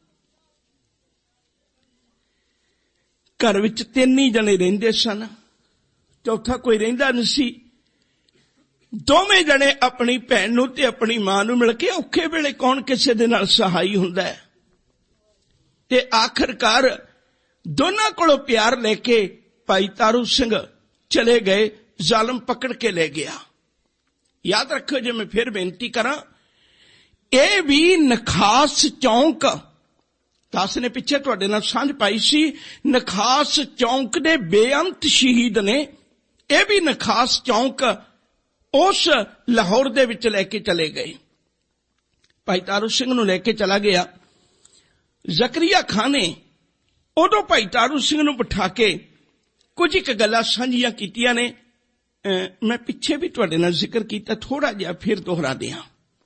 ਘਰ ਵਿੱਚ ਤਿੰਨ ਹੀ ਜਣੇ ਰਹਿੰਦੇ ਸਨ, ਚੌਥਾ ਕੋਈ ਰਹਿੰਦਾ ਨਹੀਂ ਸੀ। ਦੋਵੇਂ ਜਣੇ ਆਪਣੀ ਭੈਣ ਨੂੰ ਤੇ ਆਪਣੀ ਮਾਂ ਨੂੰ ਮਿਲ ਕੇ ਔਖੇ ਵੇਲੇ ਕੌਣ ਕਿਸੇ ਦੇ ਨਾਲ ਸਹਾਈ ਹੁੰਦਾ ਹੈ, ਤੇ ਆਖਰਕਾਰ ਦੋਨਾਂ ਕੋਲੋਂ ਪਿਆਰ ਲੈ ਕੇ ਭਾਈ ਤਾਰੂ ਸਿੰਘ ਚਲੇ ਗਏ, ਜ਼ਾਲਮ ਪਕੜ ਕੇ ਲੈ ਗਿਆ। ਯਾਦ ਰੱਖੋ, ਜੇ ਮੈਂ ਫਿਰ ਬੇਨਤੀ ਕਰਾਂ, ਇਹ ਵੀ ਨਖਾਸ ਚੌਂਕ, ਦਾਸ ਨੇ ਪਿੱਛੇ ਤੁਹਾਡੇ ਨਾਲ ਸਾਂਝ ਪਾਈ ਸੀ, ਨਖਾਸ ਚੌਂਕ ਦੇ ਬੇਅੰਤ ਸ਼ਹੀਦ ਨੇ। ਇਹ ਵੀ ਨਖਾਸ ਚੌਂਕ ਉਸ ਲਾਹੌਰ ਦੇ ਵਿੱਚ ਲੈ ਕੇ ਚਲੇ ਗਏ। ਭਾਈ ਤਾਰੂ ਸਿੰਘ ਨੂੰ ਲੈ ਕੇ ਚਲਾ ਗਿਆ। ਜ਼ਕਰੀਆ ਖਾਨ ਨੇ ਉਦੋਂ ਭਾਈ ਤਾਰੂ ਸਿੰਘ ਨੂੰ ਬਿਠਾ ਕੇ ਕੁਝ ਇੱਕ ਗੱਲਾਂ ਸਾਂਝੀਆਂ ਕੀਤੀਆਂ ਨੇ, ਮੈਂ ਪਿੱਛੇ ਵੀ ਤੁਹਾਡੇ ਨਾਲ ਜ਼ਿਕਰ ਕੀਤਾ, ਥੋੜਾ ਜਿਹਾ ਫਿਰ ਦੁਹਰਾ ਦਿਆਂ।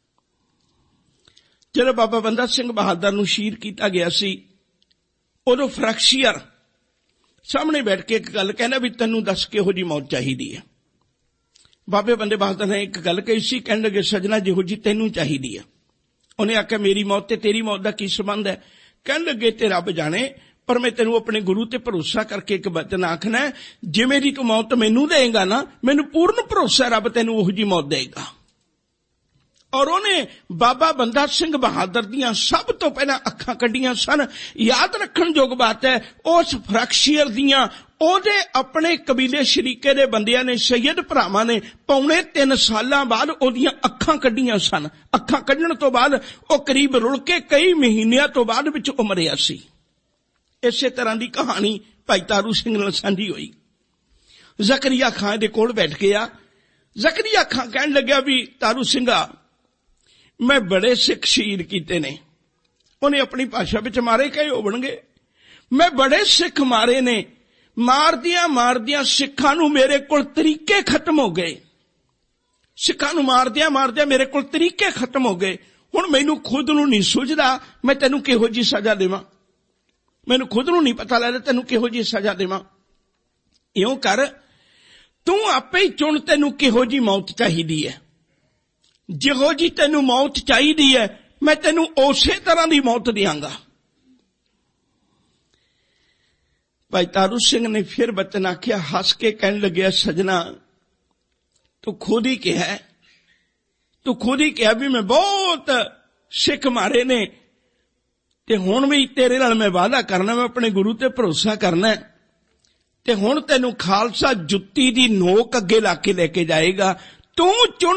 ਜਦੋਂ ਬਾਬਾ ਬੰਦਾ ਸਿੰਘ ਬਹਾਦਰ ਨੂੰ ਸ਼ਹੀਦ ਕੀਤਾ ਗਿਆ ਸੀ, ਉਦੋਂ ਫਰੈਕਸ਼ੀਅਰ ਸਾਹਮਣੇ ਬੈਠ ਕੇ ਇੱਕ ਗੱਲ ਕਹਿੰਦਾ ਵੀ ਤੈਨੂੰ ਦੱਸ ਕਿਹੋ ਜਿਹੀ ਮੌਤ ਚਾਹੀਦੀ ਹੈ। ਬਾਬੇ ਬੰਦੇ ਬਹਾਦਰ ਨੇ ਇੱਕ ਗੱਲ ਕਹੀ ਸੀ, ਕਹਿਣ ਲੱਗੇ ਸਜਣਾ ਜਿਹੋ ਜਿਹੀ ਤੈਨੂੰ ਚਾਹੀਦੀ ਹੈ। ਉਹਨੇ ਆਖਿਆ ਮੇਰੀ ਮੌਤ ਤੇ ਤੇਰੀ ਮੌਤ ਦਾ ਕੀ ਸੰਬੰਧ ਹੈ? ਕਹਿਣ ਲੱਗੇ ਤੇ ਰੱਬ ਜਾਣੇ, ਪਰ ਮੈਂ ਤੈਨੂੰ ਆਪਣੇ ਗੁਰੂ ਤੇ ਭਰੋਸਾ ਕਰਕੇ ਇੱਕ ਬਚਨ ਆਖਣਾ, ਜਿਵੇਂ ਦੀ ਤੂੰ ਮੌਤ ਮੈਨੂੰ ਦੇਏਗਾ ਨਾ, ਮੈਨੂੰ ਪੂਰਨ ਭਰੋਸਾ ਰੱਬ ਤੈਨੂੰ ਉਹੋ ਜਿਹੀ ਮੌਤ ਦੇਏਗਾ। ਔਰ ਉਹਨੇ ਬਾਬਾ ਬੰਦਾ ਸਿੰਘ ਬਹਾਦਰ ਦੀਆਂ ਸਭ ਤੋਂ ਪਹਿਲਾਂ ਅੱਖਾਂ ਕੱਢੀਆਂ ਸਨ। ਯਾਦ ਰੱਖਣ ਯੋਗ ਬਾਤ ਹੈ, ਉਸ ਫਰੈਕਸ਼ੀਅਰ ਦੀਆਂ ਉਹਦੇ ਆਪਣੇ ਕਬੀਲੇ ਸ਼ਰੀਕੇ ਦੇ ਬੰਦਿਆਂ ਨੇ, ਸੈਯਦ ਭਰਾਵਾਂ ਨੇ ਪੌਣੇ ਤਿੰਨ ਸਾਲਾਂ ਬਾਅਦ ਉਹਦੀਆਂ ਅੱਖਾਂ ਕੱਢੀਆਂ ਸਨ। ਅੱਖਾਂ ਕੱਢਣ ਤੋਂ ਬਾਅਦ ਉਹ ਕਰੀਬ ਰੁੜ ਕੇ ਕਈ ਮਹੀਨਿਆਂ ਤੋਂ ਬਾਅਦ ਵਿੱਚ ਉਹ ਮਰਿਆ ਸੀ। ਇਸੇ ਤਰ੍ਹਾਂ ਦੀ ਕਹਾਣੀ ਭਾਈ ਤਾਰੂ ਸਿੰਘ ਨਾਲ ਸਾਂਝੀ ਹੋਈ। ਜ਼ਕਰੀਆ ਖਾਨ ਦੇ ਕੋਲ ਬੈਠ ਗਿਆ। ਜ਼ਕਰੀਆ ਖਾਨ ਕਹਿਣ ਲੱਗਿਆ ਵੀ ਤਾਰੂ ਸਿੰਘਾ, ਮੈਂ ਬੜੇ ਸਿੱਖ ਸ਼ਹੀਦ ਕੀਤੇ ਨੇ। ਉਹਨੇ ਆਪਣੀ ਭਾਸ਼ਾ ਵਿੱਚ ਮਾਰੇ ਕਹੇ ਹੋਣਗੇ, ਮੈਂ ਬੜੇ ਸਿੱਖ ਮਾਰੇ ਨੇ। ਮਾਰਦਿਆਂ ਮਾਰਦਿਆਂ ਸਿੱਖਾਂ ਨੂੰ ਮੇਰੇ ਕੋਲ ਤਰੀਕੇ ਖਤਮ ਹੋ ਗਏ। ਸਿੱਖਾਂ ਨੂੰ ਮਾਰਦਿਆਂ ਮਾਰਦਿਆਂ ਮੇਰੇ ਕੋਲ ਤਰੀਕੇ ਖਤਮ ਹੋ ਗਏ। ਹੁਣ ਮੈਨੂੰ ਖੁਦ ਨੂੰ ਨਹੀਂ ਸੁਝਦਾ ਮੈਂ ਤੈਨੂੰ ਕਿਹੋ ਜਿਹੀ ਸਜ਼ਾ ਦੇਵਾਂ। ਮੈਨੂੰ ਖੁਦ ਨੂੰ ਨਹੀਂ ਪਤਾ ਲੱਗਦਾ ਤੈਨੂੰ ਕਿਹੋ ਜਿਹੀ ਸਜ਼ਾ ਦੇਵਾਂ। ਇਉਂ ਕਰ, ਤੂੰ ਆਪੇ ਹੀ ਚੁਣ ਤੈਨੂੰ ਕਿਹੋ ਜਿਹੀ ਮੌਤ ਚਾਹੀਦੀ ਹੈ। ਜਿਹੋ ਜਿਹੀ ਤੈਨੂੰ ਮੌਤ ਚਾਹੀਦੀ ਹੈ ਮੈਂ ਤੈਨੂੰ ਉਸੇ ਤਰ੍ਹਾਂ ਦੀ ਮੌਤ ਦਿਆਂਗਾ। ਭਾਈ ਤਾਰੂ ਸਿੰਘ ਨੇ ਫਿਰ ਬਚਨ ਆਖਿਆ, ਹੱਸ ਕੇ ਕਹਿਣ ਲੱਗਿਆ, ਸਜਣਾ ਤੂੰ ਖੁਦ ਹੀ ਕਿਹਾ ਤੂੰ ਖੁਦ ਹੀ ਕਿਹਾ ਵੀ ਮੈਂ ਬਹੁਤ ਸਿੱਖ ਮਾਰੇ ਨੇ, ਤੇ ਹੁਣ ਵੀ ਤੇਰੇ ਨਾਲ ਮੈਂ ਵਾਅਦਾ ਕਰਨਾ, ਮੈਂ ਆਪਣੇ ਗੁਰੂ ਤੇ ਭਰੋਸਾ ਕਰਨਾ, ਤੇ ਹੁਣ ਤੈਨੂੰ ਖਾਲਸਾ ਜੁੱਤੀ ਦੀ ਨੋਕ ਅੱਗੇ ਲਾ ਕੇ ਲੈ ਕੇ ਜਾਏਗਾ। ਤੂੰ ਚੁਣ